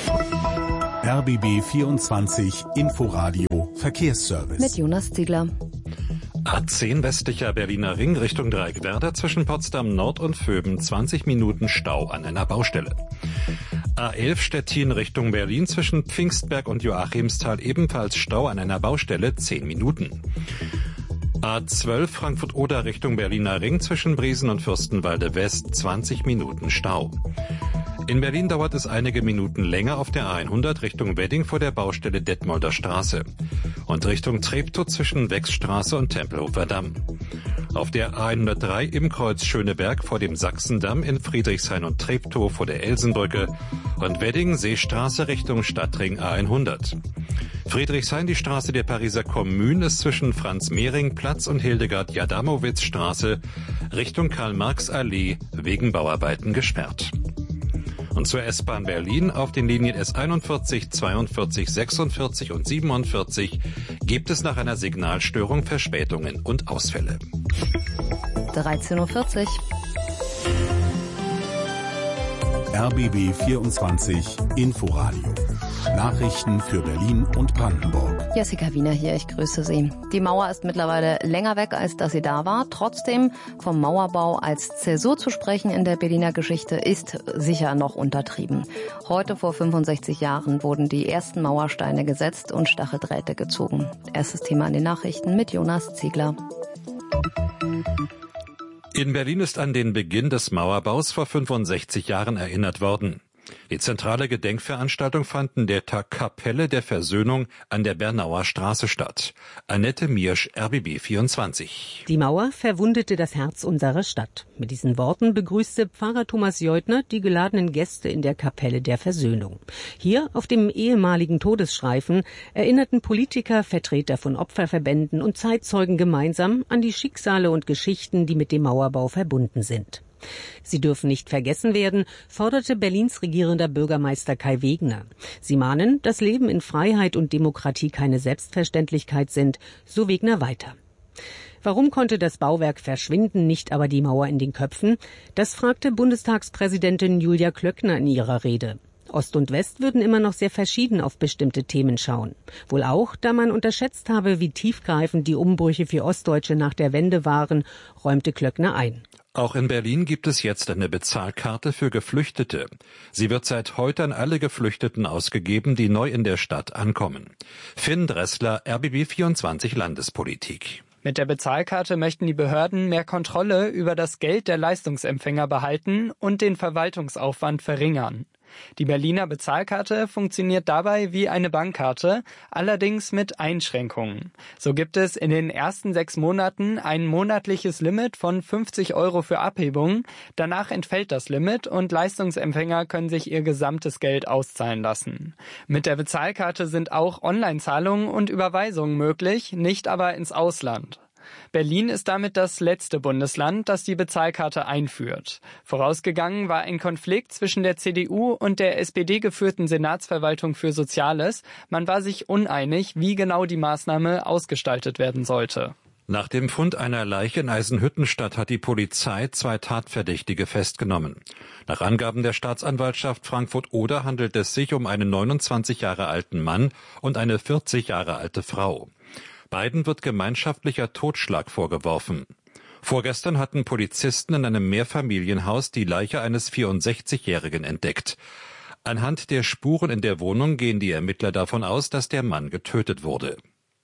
RBB 24 Inforadio Verkehrsservice. Mit Jonas Ziegler. A10 westlicher Berliner Ring Richtung Dreieckwerder zwischen Potsdam Nord und Vöben 20 Minuten Stau an einer Baustelle. A11 Stettin Richtung Berlin zwischen Pfingstberg und Joachimsthal ebenfalls Stau an einer Baustelle 10 Minuten. A12 Frankfurt-Oder Richtung Berliner Ring zwischen Briesen und Fürstenwalde West 20 Minuten Stau. In Berlin dauert es einige Minuten länger auf der A100 Richtung Wedding vor der Baustelle Detmolder Straße und Richtung Treptow zwischen Wechsstraße und Tempelhofer Damm. Auf der A103 im Kreuz Schöneberg vor dem Sachsendamm, in Friedrichshain und Treptow vor der Elsenbrücke und Wedding Seestraße Richtung Stadtring A100. Friedrichshain, die Straße der Pariser Kommune, ist zwischen Franz-Mehring-Platz und Hildegard-Jadamowitz-Straße Richtung Karl-Marx-Allee wegen Bauarbeiten gesperrt. Und zur S-Bahn Berlin auf den Linien S41, 42, 46 und 47 gibt es nach einer Signalstörung Verspätungen und Ausfälle. 13.40 Uhr. RBB 24 Inforadio. Nachrichten für Berlin und Brandenburg. Jessica Wiener hier, ich grüße Sie. Die Mauer ist mittlerweile länger weg, als dass sie da war. Trotzdem, vom Mauerbau als Zäsur zu sprechen in der Berliner Geschichte ist sicher noch untertrieben. Heute vor 65 Jahren wurden die ersten Mauersteine gesetzt und Stacheldrähte gezogen. Erstes Thema an den Nachrichten mit Jonas Ziegler. In Berlin ist an den Beginn des Mauerbaus vor 65 Jahren erinnert worden. Die zentrale Gedenkveranstaltung fand in der Kapelle der Versöhnung an der Bernauer Straße statt. Annette Miersch, RBB 24. Die Mauer verwundete das Herz unserer Stadt. Mit diesen Worten begrüßte Pfarrer Thomas Jeutner die geladenen Gäste in der Kapelle der Versöhnung. Hier auf dem ehemaligen Todesstreifen erinnerten Politiker, Vertreter von Opferverbänden und Zeitzeugen gemeinsam an die Schicksale und Geschichten, die mit dem Mauerbau verbunden sind. Sie dürfen nicht vergessen werden, forderte Berlins regierender Bürgermeister Kai Wegner. Sie mahnen, dass Leben in Freiheit und Demokratie keine Selbstverständlichkeit sind, so Wegner weiter. Warum konnte das Bauwerk verschwinden, nicht aber die Mauer in den Köpfen? Das fragte Bundestagspräsidentin Julia Klöckner in ihrer Rede. Ost und West würden immer noch sehr verschieden auf bestimmte Themen schauen. Wohl auch, da man unterschätzt habe, wie tiefgreifend die Umbrüche für Ostdeutsche nach der Wende waren, räumte Klöckner ein. Auch in Berlin gibt es jetzt eine Bezahlkarte für Geflüchtete. Sie wird seit heute an alle Geflüchteten ausgegeben, die neu in der Stadt ankommen. Finn Dressler, RBB 24 Landespolitik. Mit der Bezahlkarte möchten die Behörden mehr Kontrolle über das Geld der Leistungsempfänger behalten und den Verwaltungsaufwand verringern. Die Berliner Bezahlkarte funktioniert dabei wie eine Bankkarte, allerdings mit Einschränkungen. So gibt es in den ersten 6 Monaten ein monatliches Limit von 50 € für Abhebungen. Danach entfällt das Limit und Leistungsempfänger können sich ihr gesamtes Geld auszahlen lassen. Mit der Bezahlkarte sind auch Online-Zahlungen und Überweisungen möglich, nicht aber ins Ausland. Berlin ist damit das letzte Bundesland, das die Bezahlkarte einführt. Vorausgegangen war ein Konflikt zwischen der CDU und der SPD-geführten Senatsverwaltung für Soziales. Man war sich uneinig, wie genau die Maßnahme ausgestaltet werden sollte. Nach dem Fund einer Leiche in Eisenhüttenstadt hat die Polizei 2 Tatverdächtige festgenommen. Nach Angaben der Staatsanwaltschaft Frankfurt-Oder handelt es sich um einen 29 Jahre alten Mann und eine 40 Jahre alte Frau. Beiden wird gemeinschaftlicher Totschlag vorgeworfen. Vorgestern hatten Polizisten in einem Mehrfamilienhaus die Leiche eines 64-Jährigen entdeckt. Anhand der Spuren in der Wohnung gehen die Ermittler davon aus, dass der Mann getötet wurde.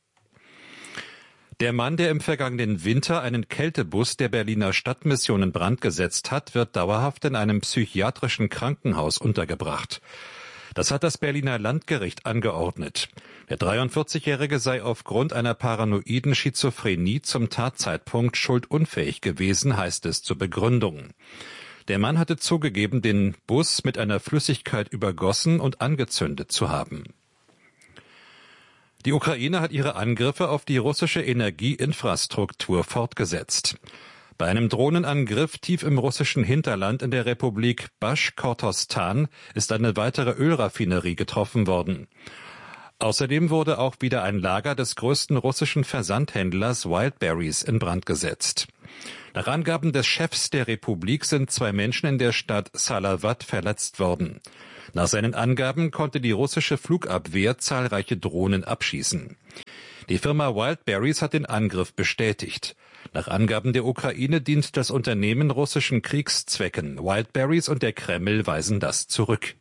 Der Mann, der im vergangenen Winter einen Kältebus der Berliner Stadtmission in Brand gesetzt hat, wird dauerhaft in einem psychiatrischen Krankenhaus untergebracht. Das hat das Berliner Landgericht angeordnet. Der 43-Jährige sei aufgrund einer paranoiden Schizophrenie zum Tatzeitpunkt schuldunfähig gewesen, heißt es zur Begründung. Der Mann hatte zugegeben, den Bus mit einer Flüssigkeit übergossen und angezündet zu haben. Die Ukraine hat ihre Angriffe auf die russische Energieinfrastruktur fortgesetzt. Bei einem Drohnenangriff tief im russischen Hinterland in der Republik Baschkortostan ist eine weitere Ölraffinerie getroffen worden. Außerdem wurde auch wieder ein Lager des größten russischen Versandhändlers Wildberries in Brand gesetzt. Nach Angaben des Chefs der Republik sind 2 Menschen in der Stadt Salavat verletzt worden. Nach seinen Angaben konnte die russische Flugabwehr zahlreiche Drohnen abschießen. Die Firma Wildberries hat den Angriff bestätigt. Nach Angaben der Ukraine dient das Unternehmen russischen Kriegszwecken. Wildberries und der Kreml weisen das zurück.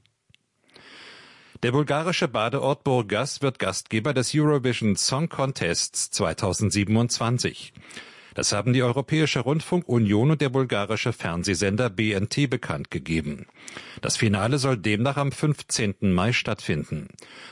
Der bulgarische Badeort Burgas wird Gastgeber des Eurovision Song Contests 2027. Das haben die Europäische Rundfunkunion und der bulgarische Fernsehsender BNT bekannt gegeben. Das Finale soll demnach am 15. Mai stattfinden.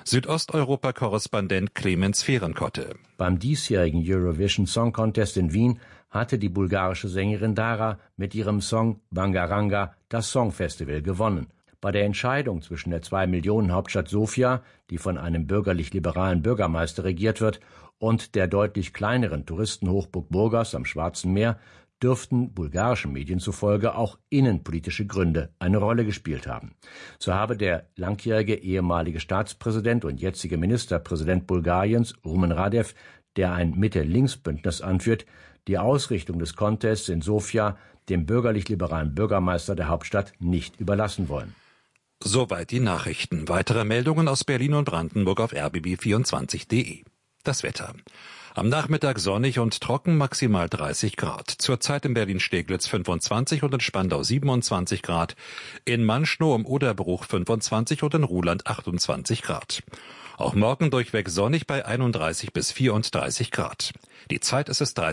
Südosteuropa-Korrespondent Clemens Fehrenkotte. Beim diesjährigen Eurovision Song Contest in Wien hatte die bulgarische Sängerin Dara mit ihrem Song Bangaranga das Songfestival gewonnen. Bei der Entscheidung zwischen der 2-Millionen-Hauptstadt Sofia, die von einem bürgerlich-liberalen Bürgermeister regiert wird, und der deutlich kleineren Touristenhochburg Burgas am Schwarzen Meer dürften bulgarischen Medien zufolge auch innenpolitische Gründe eine Rolle gespielt haben. So habe der langjährige ehemalige Staatspräsident und jetzige Ministerpräsident Bulgariens, Rumen Radev, der ein Mitte-Links-Bündnis anführt, die Ausrichtung des Contests in Sofia dem bürgerlich-liberalen Bürgermeister der Hauptstadt nicht überlassen wollen. Soweit die Nachrichten. Weitere Meldungen aus Berlin und Brandenburg auf rbb24.de. Das Wetter. Am Nachmittag sonnig und trocken, maximal 30 Grad. Zurzeit in Berlin-Steglitz 25 und in Spandau 27 Grad. In Manschnow im Oderbruch 25 und in Ruhland 28 Grad. Auch morgen durchweg sonnig bei 31 bis 34 Grad. Die Zeit ist es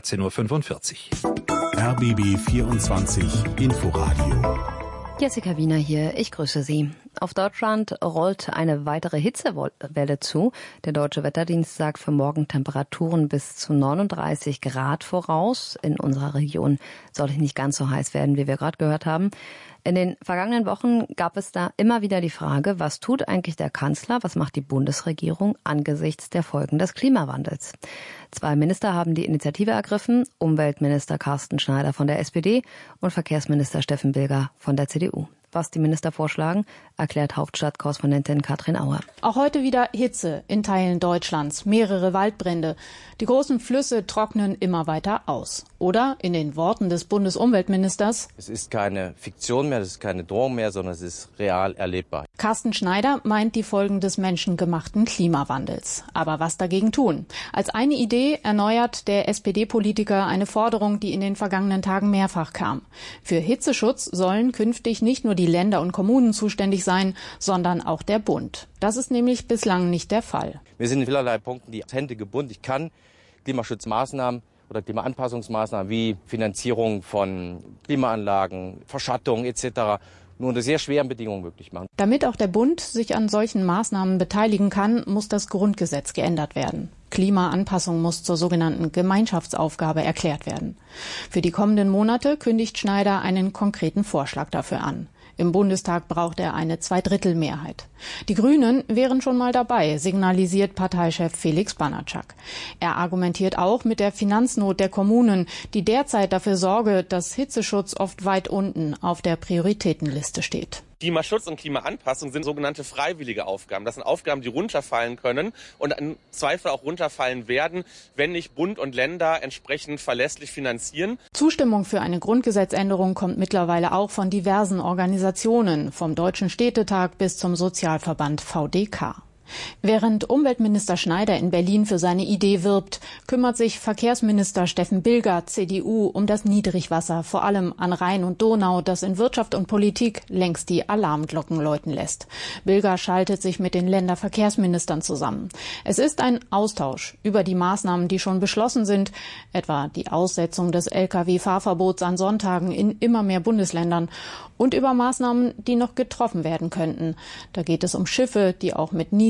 13.45 Uhr. RBB 24 Inforadio. Jessica Wiener hier, ich grüße Sie. Auf Deutschland rollt eine weitere Hitzewelle zu. Der Deutsche Wetterdienst sagt für morgen Temperaturen bis zu 39 Grad voraus. In unserer Region soll es nicht ganz so heiß werden, wie wir gerade gehört haben. In den vergangenen Wochen gab es da immer wieder die Frage, was tut eigentlich der Kanzler, was macht die Bundesregierung angesichts der Folgen des Klimawandels? 2 Minister haben die Initiative ergriffen, Umweltminister Carsten Schneider von der SPD und Verkehrsminister Steffen Bilger von der CDU. Was die Minister vorschlagen, erklärt Hauptstadtkorrespondentin Katrin Auer. Auch heute wieder Hitze in Teilen Deutschlands, mehrere Waldbrände. Die großen Flüsse trocknen immer weiter aus. Oder in den Worten des Bundesumweltministers: Es ist keine Fiktion mehr, es ist keine Drohung mehr, sondern es ist real erlebbar. Carsten Schneider meint die Folgen des menschengemachten Klimawandels. Aber was dagegen tun? Als eine Idee erneuert der SPD-Politiker eine Forderung, die in den vergangenen Tagen mehrfach kam. Für Hitzeschutz sollen künftig nicht nur die Länder und Kommunen zuständig sein, sondern auch der Bund. Das ist nämlich bislang nicht der Fall. Wir sind in vielerlei Punkten die Hände gebunden. Ich kann Klimaschutzmaßnahmen oder Klimaanpassungsmaßnahmen wie Finanzierung von Klimaanlagen, Verschattung etc. nur unter sehr schweren Bedingungen möglich machen. Damit auch der Bund sich an solchen Maßnahmen beteiligen kann, muss das Grundgesetz geändert werden. Klimaanpassung muss zur sogenannten Gemeinschaftsaufgabe erklärt werden. Für die kommenden Monate kündigt Schneider einen konkreten Vorschlag dafür an. Im Bundestag braucht er eine Zweidrittelmehrheit. Die Grünen wären schon mal dabei, signalisiert Parteichef Felix Banatschak. Er argumentiert auch mit der Finanznot der Kommunen, die derzeit dafür sorge, dass Hitzeschutz oft weit unten auf der Prioritätenliste steht. Klimaschutz und Klimaanpassung sind sogenannte freiwillige Aufgaben. Das sind Aufgaben, die runterfallen können und im Zweifel auch runterfallen werden, wenn nicht Bund und Länder entsprechend verlässlich finanzieren. Zustimmung für eine Grundgesetzänderung kommt mittlerweile auch von diversen Organisationen, vom Deutschen Städtetag bis zum Sozialverband VDK. Während Umweltminister Schneider in Berlin für seine Idee wirbt, kümmert sich Verkehrsminister Steffen Bilger, CDU, um das Niedrigwasser, vor allem an Rhein und Donau, das in Wirtschaft und Politik längst die Alarmglocken läuten lässt. Bilger schaltet sich mit den Länderverkehrsministern zusammen. Es ist ein Austausch über die Maßnahmen, die schon beschlossen sind, etwa die Aussetzung des Lkw-Fahrverbots an Sonntagen in immer mehr Bundesländern, und über Maßnahmen, die noch getroffen werden könnten. Da geht es um Schiffe, die auch mit niedrigem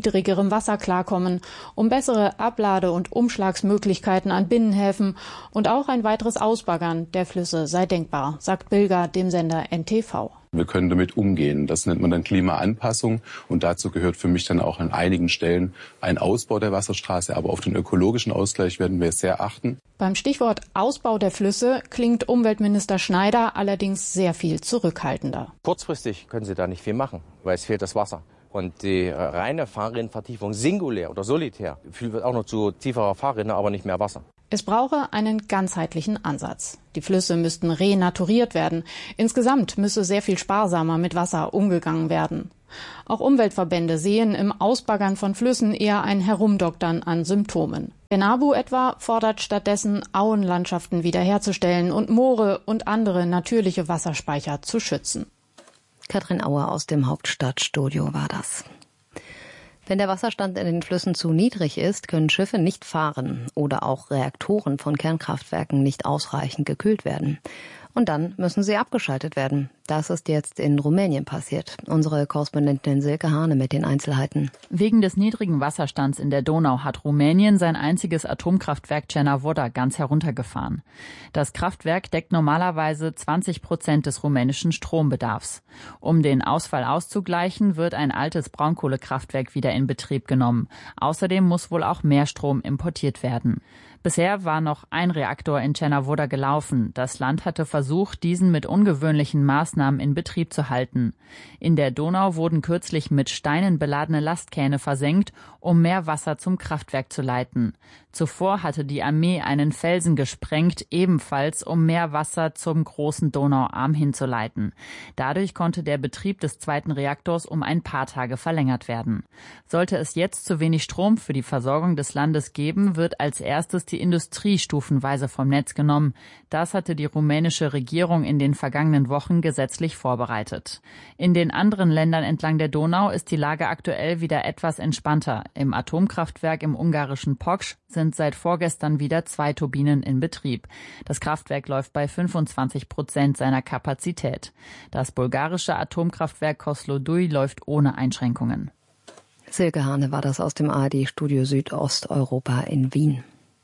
niedrigerem Wasser klarkommen, um bessere Ablade- und Umschlagsmöglichkeiten an Binnenhäfen und auch ein weiteres Ausbaggern der Flüsse sei denkbar, sagt Bilger dem Sender NTV. Wir können damit umgehen. Das nennt man dann Klimaanpassung. Und dazu gehört für mich dann auch an einigen Stellen ein Ausbau der Wasserstraße. Aber auf den ökologischen Ausgleich werden wir sehr achten. Beim Stichwort Ausbau der Flüsse klingt Umweltminister Schneider allerdings sehr viel zurückhaltender. Kurzfristig können Sie da nicht viel machen, weil es fehlt das Wasser. Und die reine Fahrrinnenvertiefung singulär oder solitär führt auch noch zu tieferer Fahrrinne, aber nicht mehr Wasser. Es brauche einen ganzheitlichen Ansatz. Die Flüsse müssten renaturiert werden. Insgesamt müsse sehr viel sparsamer mit Wasser umgegangen werden. Auch Umweltverbände sehen im Ausbaggern von Flüssen eher ein Herumdoktern an Symptomen. Der NABU etwa fordert stattdessen, Auenlandschaften wiederherzustellen und Moore und andere natürliche Wasserspeicher zu schützen. Katrin Auer aus dem Hauptstadtstudio war das. Wenn der Wasserstand in den Flüssen zu niedrig ist, können Schiffe nicht fahren oder auch Reaktoren von Kernkraftwerken nicht ausreichend gekühlt werden. Und dann müssen sie abgeschaltet werden. Das ist jetzt in Rumänien passiert. Unsere Korrespondentin Silke Hane mit den Einzelheiten. Wegen des niedrigen Wasserstands in der Donau hat Rumänien sein einziges Atomkraftwerk Cernavodă ganz heruntergefahren. Das Kraftwerk deckt normalerweise 20% des rumänischen Strombedarfs. Um den Ausfall auszugleichen, wird ein altes Braunkohlekraftwerk wieder in Betrieb genommen. Außerdem muss wohl auch mehr Strom importiert werden. Bisher war noch ein Reaktor in Cernavodă gelaufen. Das Land hatte versucht, diesen mit ungewöhnlichen Maßnahmen in Betrieb zu halten. In der Donau wurden kürzlich mit Steinen beladene Lastkähne versenkt, um mehr Wasser zum Kraftwerk zu leiten. Zuvor hatte die Armee einen Felsen gesprengt, ebenfalls um mehr Wasser zum großen Donauarm hinzuleiten. Dadurch konnte der Betrieb des zweiten Reaktors um ein paar Tage verlängert werden. Sollte es jetzt zu wenig Strom für die Versorgung des Landes geben, wird als erstes die Industrie stufenweise vom Netz genommen. Das hatte die rumänische Regierung in den vergangenen Wochen gesetzlich vorbereitet. In den anderen Ländern entlang der Donau ist die Lage aktuell wieder etwas entspannter. Im Atomkraftwerk im ungarischen Poksch sind seit vorgestern wieder 2 Turbinen in Betrieb. Das Kraftwerk läuft bei 25% seiner Kapazität. Das bulgarische Atomkraftwerk Kozloduy läuft ohne Einschränkungen. Silke Hane war das aus dem ARD-Studio Südosteuropa in Wien.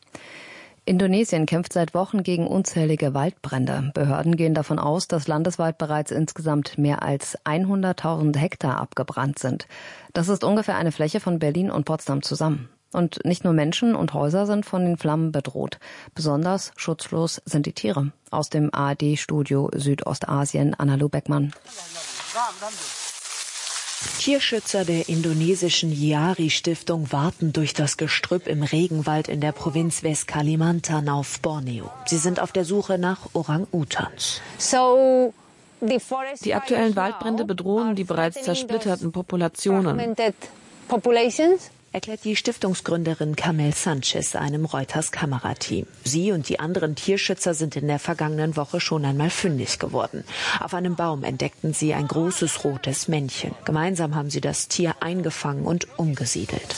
Indonesien kämpft seit Wochen gegen unzählige Waldbrände. Behörden gehen davon aus, dass landesweit bereits insgesamt mehr als 100.000 Hektar abgebrannt sind. Das ist ungefähr eine Fläche von Berlin und Potsdam zusammen. Und nicht nur Menschen und Häuser sind von den Flammen bedroht. Besonders schutzlos sind die Tiere. Aus dem ARD-Studio Südostasien, Analu Beckmann. Tierschützer der indonesischen Yiari-Stiftung warten durch das Gestrüpp im Regenwald in der Provinz West-Kalimantan auf Borneo. Sie sind auf der Suche nach Orang-Utans. Die aktuellen Waldbrände bedrohen die bereits zersplitterten Populationen, erklärt die Stiftungsgründerin Camel Sanchez einem Reuters-Kamerateam. Sie und die anderen Tierschützer sind in der vergangenen Woche schon einmal fündig geworden. Auf einem Baum entdeckten sie ein großes rotes Männchen. Gemeinsam haben sie das Tier eingefangen und umgesiedelt.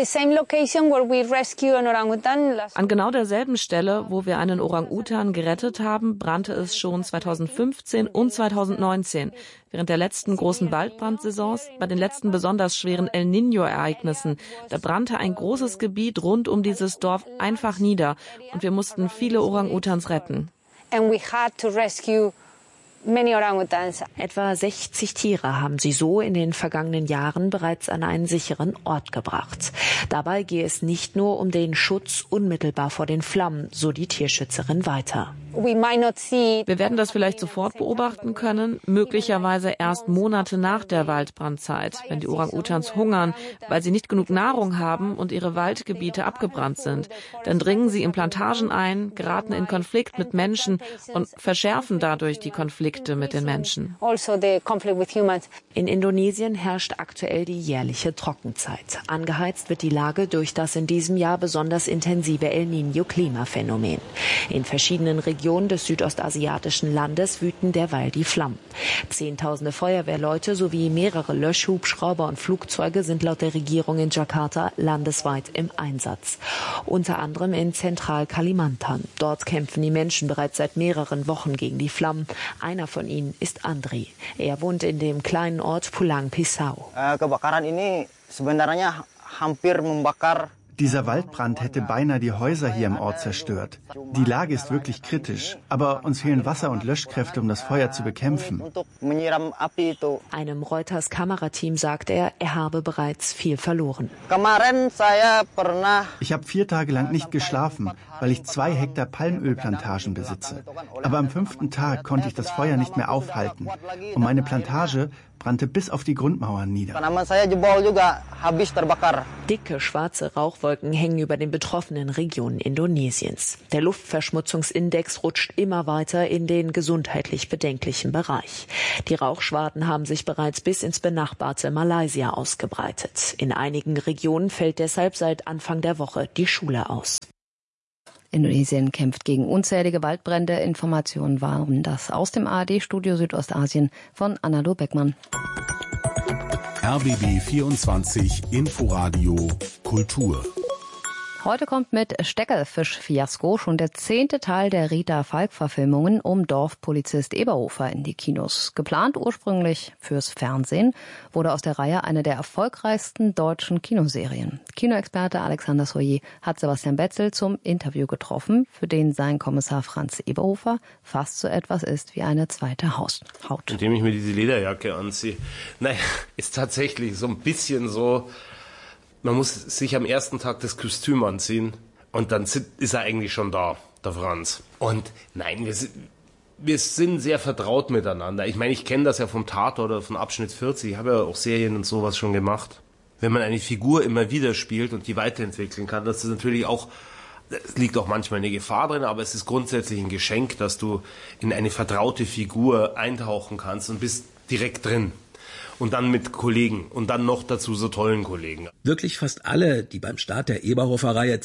An genau derselben Stelle, wo wir einen Orang-Utan gerettet haben, brannte es schon 2015 und 2019. Während der letzten großen Waldbrandsaisons, bei den letzten besonders schweren El Niño-Ereignissen, da brannte ein großes Gebiet rund um dieses Dorf einfach nieder und wir mussten viele Orang-Utans retten. Etwa 60 Tiere haben sie so in den vergangenen Jahren bereits an einen sicheren Ort gebracht. Dabei gehe es nicht nur um den Schutz unmittelbar vor den Flammen, so die Tierschützerin weiter. Wir werden das vielleicht sofort beobachten können, möglicherweise erst Monate nach der Waldbrandzeit, wenn die Orang-Utans hungern, weil sie nicht genug Nahrung haben und ihre Waldgebiete abgebrannt sind. Dann dringen sie in Plantagen ein, geraten in Konflikt mit Menschen und verschärfen dadurch die Konflikte mit den Menschen. In Indonesien herrscht aktuell die jährliche Trockenzeit. Angeheizt wird die Lage durch das in diesem Jahr besonders intensive El Niño-Klimaphänomen. In verschiedenen Regionen des südostasiatischen Landes wüten derweil die Flammen. Zehntausende Feuerwehrleute sowie mehrere Löschhubschrauber und Flugzeuge sind laut der Regierung in Jakarta landesweit im Einsatz. Unter anderem in Zentral-Kalimantan. Dort kämpfen die Menschen bereits seit mehreren Wochen gegen die Flammen. Einer von ihnen ist Andri. Er wohnt in dem kleinen Ort Pulang Pisau. Dieser Waldbrand hätte beinahe die Häuser hier im Ort zerstört. Die Lage ist wirklich kritisch, aber uns fehlen Wasser- und Löschkräfte, um das Feuer zu bekämpfen. Einem Reuters-Kamerateam sagt er habe bereits viel verloren. Ich habe 4 Tage lang nicht geschlafen, weil ich 2 Hektar Palmölplantagen besitze. Aber am 5. Tag konnte ich das Feuer nicht mehr aufhalten. Und meine Plantage brannte bis auf die Grundmauern nieder. Dicke schwarze Rauchwolken hängen über den betroffenen Regionen Indonesiens. Der Luftverschmutzungsindex rutscht immer weiter in den gesundheitlich bedenklichen Bereich. Die Rauchschwaden haben sich bereits bis ins benachbarte Malaysia ausgebreitet. In einigen Regionen fällt deshalb seit Anfang der Woche die Schule aus. Indonesien kämpft gegen unzählige Waldbrände. Informationen waren das aus dem ARD-Studio Südostasien von Anna-Lo Beckmann. RBB 24 Inforadio Kultur. Heute kommt mit Steckerfisch-Fiasko schon der 10. Teil der Rita-Falk-Verfilmungen um Dorfpolizist Eberhofer in die Kinos. Geplant ursprünglich fürs Fernsehen, wurde aus der Reihe eine der erfolgreichsten deutschen Kinoserien. Kinoexperte Alexander Soyer hat Sebastian Betzel zum Interview getroffen, für den sein Kommissar Franz Eberhofer fast so etwas ist wie eine zweite Haut. Indem ich mir diese Lederjacke anziehe. Naja, ist tatsächlich so ein bisschen so... Man muss sich am ersten Tag das Kostüm anziehen und dann ist er eigentlich schon da, der Franz. Und nein, wir sind sehr vertraut miteinander. Ich meine, ich kenne das ja vom Tatort oder von Abschnitt 40. Ich habe ja auch Serien und sowas schon gemacht. Wenn man eine Figur immer wieder spielt und die weiterentwickeln kann, das ist natürlich auch, es liegt auch manchmal eine Gefahr drin, aber es ist grundsätzlich ein Geschenk, dass du in eine vertraute Figur eintauchen kannst und bist direkt drin. Und dann mit Kollegen und dann noch dazu so tollen Kollegen. Wirklich fast alle, die beim Start der Eberhofer-Reihe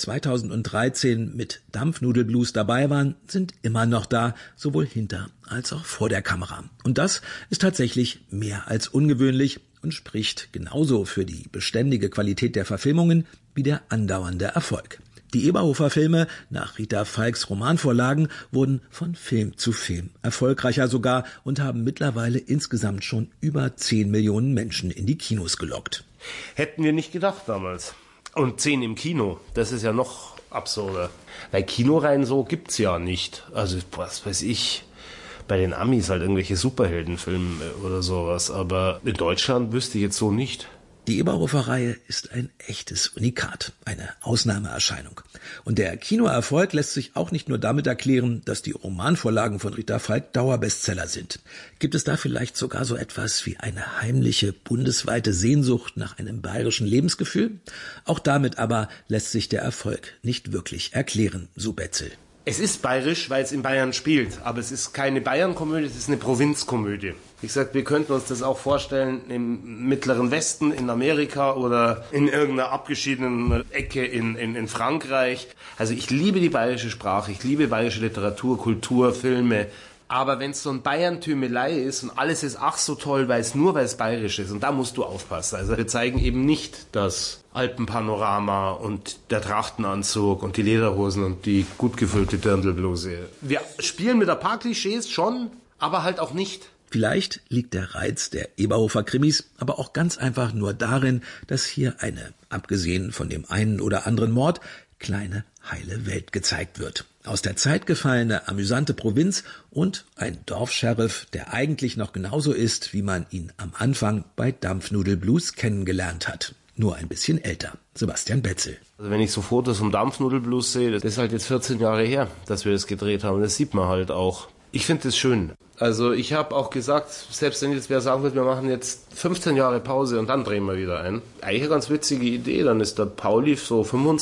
2013 mit Dampfnudelblues dabei waren, sind immer noch da, sowohl hinter als auch vor der Kamera. Und das ist tatsächlich mehr als ungewöhnlich und spricht genauso für die beständige Qualität der Verfilmungen wie der andauernde Erfolg. Die Eberhofer-Filme nach Rita Falks Romanvorlagen wurden von Film zu Film erfolgreicher sogar und haben mittlerweile insgesamt schon über 10 Millionen Menschen in die Kinos gelockt. Hätten wir nicht gedacht damals. Und 10 im Kino, das ist ja noch absurder. Weil Kinoreihen so gibt's ja nicht. Also was weiß ich, bei den Amis halt irgendwelche Superheldenfilme oder sowas. Aber in Deutschland wüsste ich jetzt so nicht. Die Eberhofer-Reihe ist ein echtes Unikat, eine Ausnahmeerscheinung. Und der Kinoerfolg lässt sich auch nicht nur damit erklären, dass die Romanvorlagen von Rita Falk Dauerbestseller sind. Gibt es da vielleicht sogar so etwas wie eine heimliche, bundesweite Sehnsucht nach einem bayerischen Lebensgefühl? Auch damit aber lässt sich der Erfolg nicht wirklich erklären, so Betzel. Es ist bayerisch, weil es in Bayern spielt, aber es ist keine Bayern-Komödie, es ist eine Provinzkomödie. Wie gesagt, wir könnten uns das auch vorstellen im Mittleren Westen, in Amerika oder in irgendeiner abgeschiedenen Ecke in Frankreich. Also ich liebe die bayerische Sprache, ich liebe bayerische Literatur, Kultur, Filme. Aber wenn es so ein Bayern-Tümelei ist und alles ist ach so toll, weil es bayerisch ist, und da musst du aufpassen. Also wir zeigen eben nicht das Alpenpanorama und der Trachtenanzug und die Lederhosen und die gut gefüllte Dirndlbluse. Wir spielen mit ein paar Klischees schon, aber halt auch nicht. Vielleicht liegt der Reiz der Eberhofer-Krimis aber auch ganz einfach nur darin, dass hier eine, abgesehen von dem einen oder anderen Mord, kleine, heile Welt gezeigt wird. Aus der Zeit gefallene, amüsante Provinz und ein Dorfscheriff, der eigentlich noch genauso ist, wie man ihn am Anfang bei Dampfnudelblues kennengelernt hat. Nur ein bisschen älter. Sebastian Betzel. Also wenn ich so Fotos vom Dampfnudelblues sehe, das ist halt jetzt 14 Jahre her, dass wir das gedreht haben. Das sieht man halt auch. Ich finde das schön. Also ich habe auch gesagt, selbst wenn jetzt wer sagen wird, wir machen jetzt 15 Jahre Pause und dann drehen wir wieder ein. Eigentlich eine ganz witzige Idee. Dann ist der Pauli so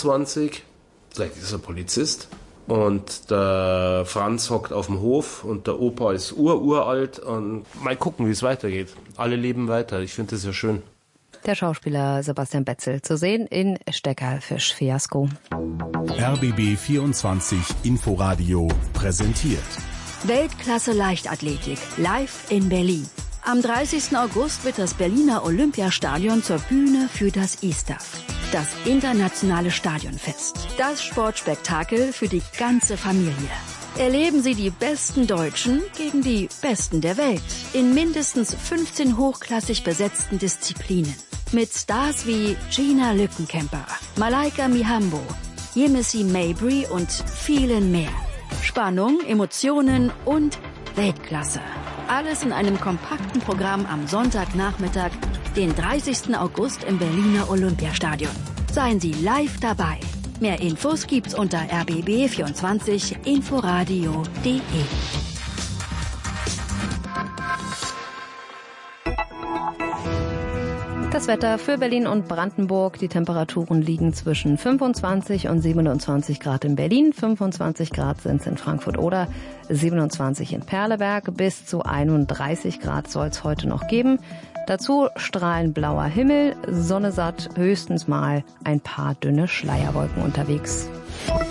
25, vielleicht ist er Polizist. Und der Franz hockt auf dem Hof und der Opa ist uralt. Und mal gucken, wie es weitergeht. Alle leben weiter. Ich finde das ja schön. Der Schauspieler Sebastian Betzel zu sehen in Steckerfisch-Fiasko. RBB 24 Inforadio präsentiert. Weltklasse Leichtathletik live in Berlin. Am 30. August wird das Berliner Olympiastadion zur Bühne für das ISTAF, das internationale Stadionfest. Das Sportspektakel für die ganze Familie. Erleben Sie die besten Deutschen gegen die Besten der Welt in mindestens 15 hochklassig besetzten Disziplinen. Mit Stars wie Gina Lückenkämper, Malaika Mihambo, Yemisi Mabry und vielen mehr. Spannung, Emotionen und Weltklasse. Alles in einem kompakten Programm am Sonntagnachmittag, den 30. August im Berliner Olympiastadion. Seien Sie live dabei. Mehr Infos gibt's unter rbb24inforadio.de. Das Wetter für Berlin und Brandenburg. Die Temperaturen liegen zwischen 25 und 27 Grad in Berlin. 25 Grad sind es in Frankfurt oder 27 in Perleberg. Bis zu 31 Grad soll es heute noch geben. Dazu strahlend blauer Himmel, Sonne satt, höchstens mal ein paar dünne Schleierwolken unterwegs.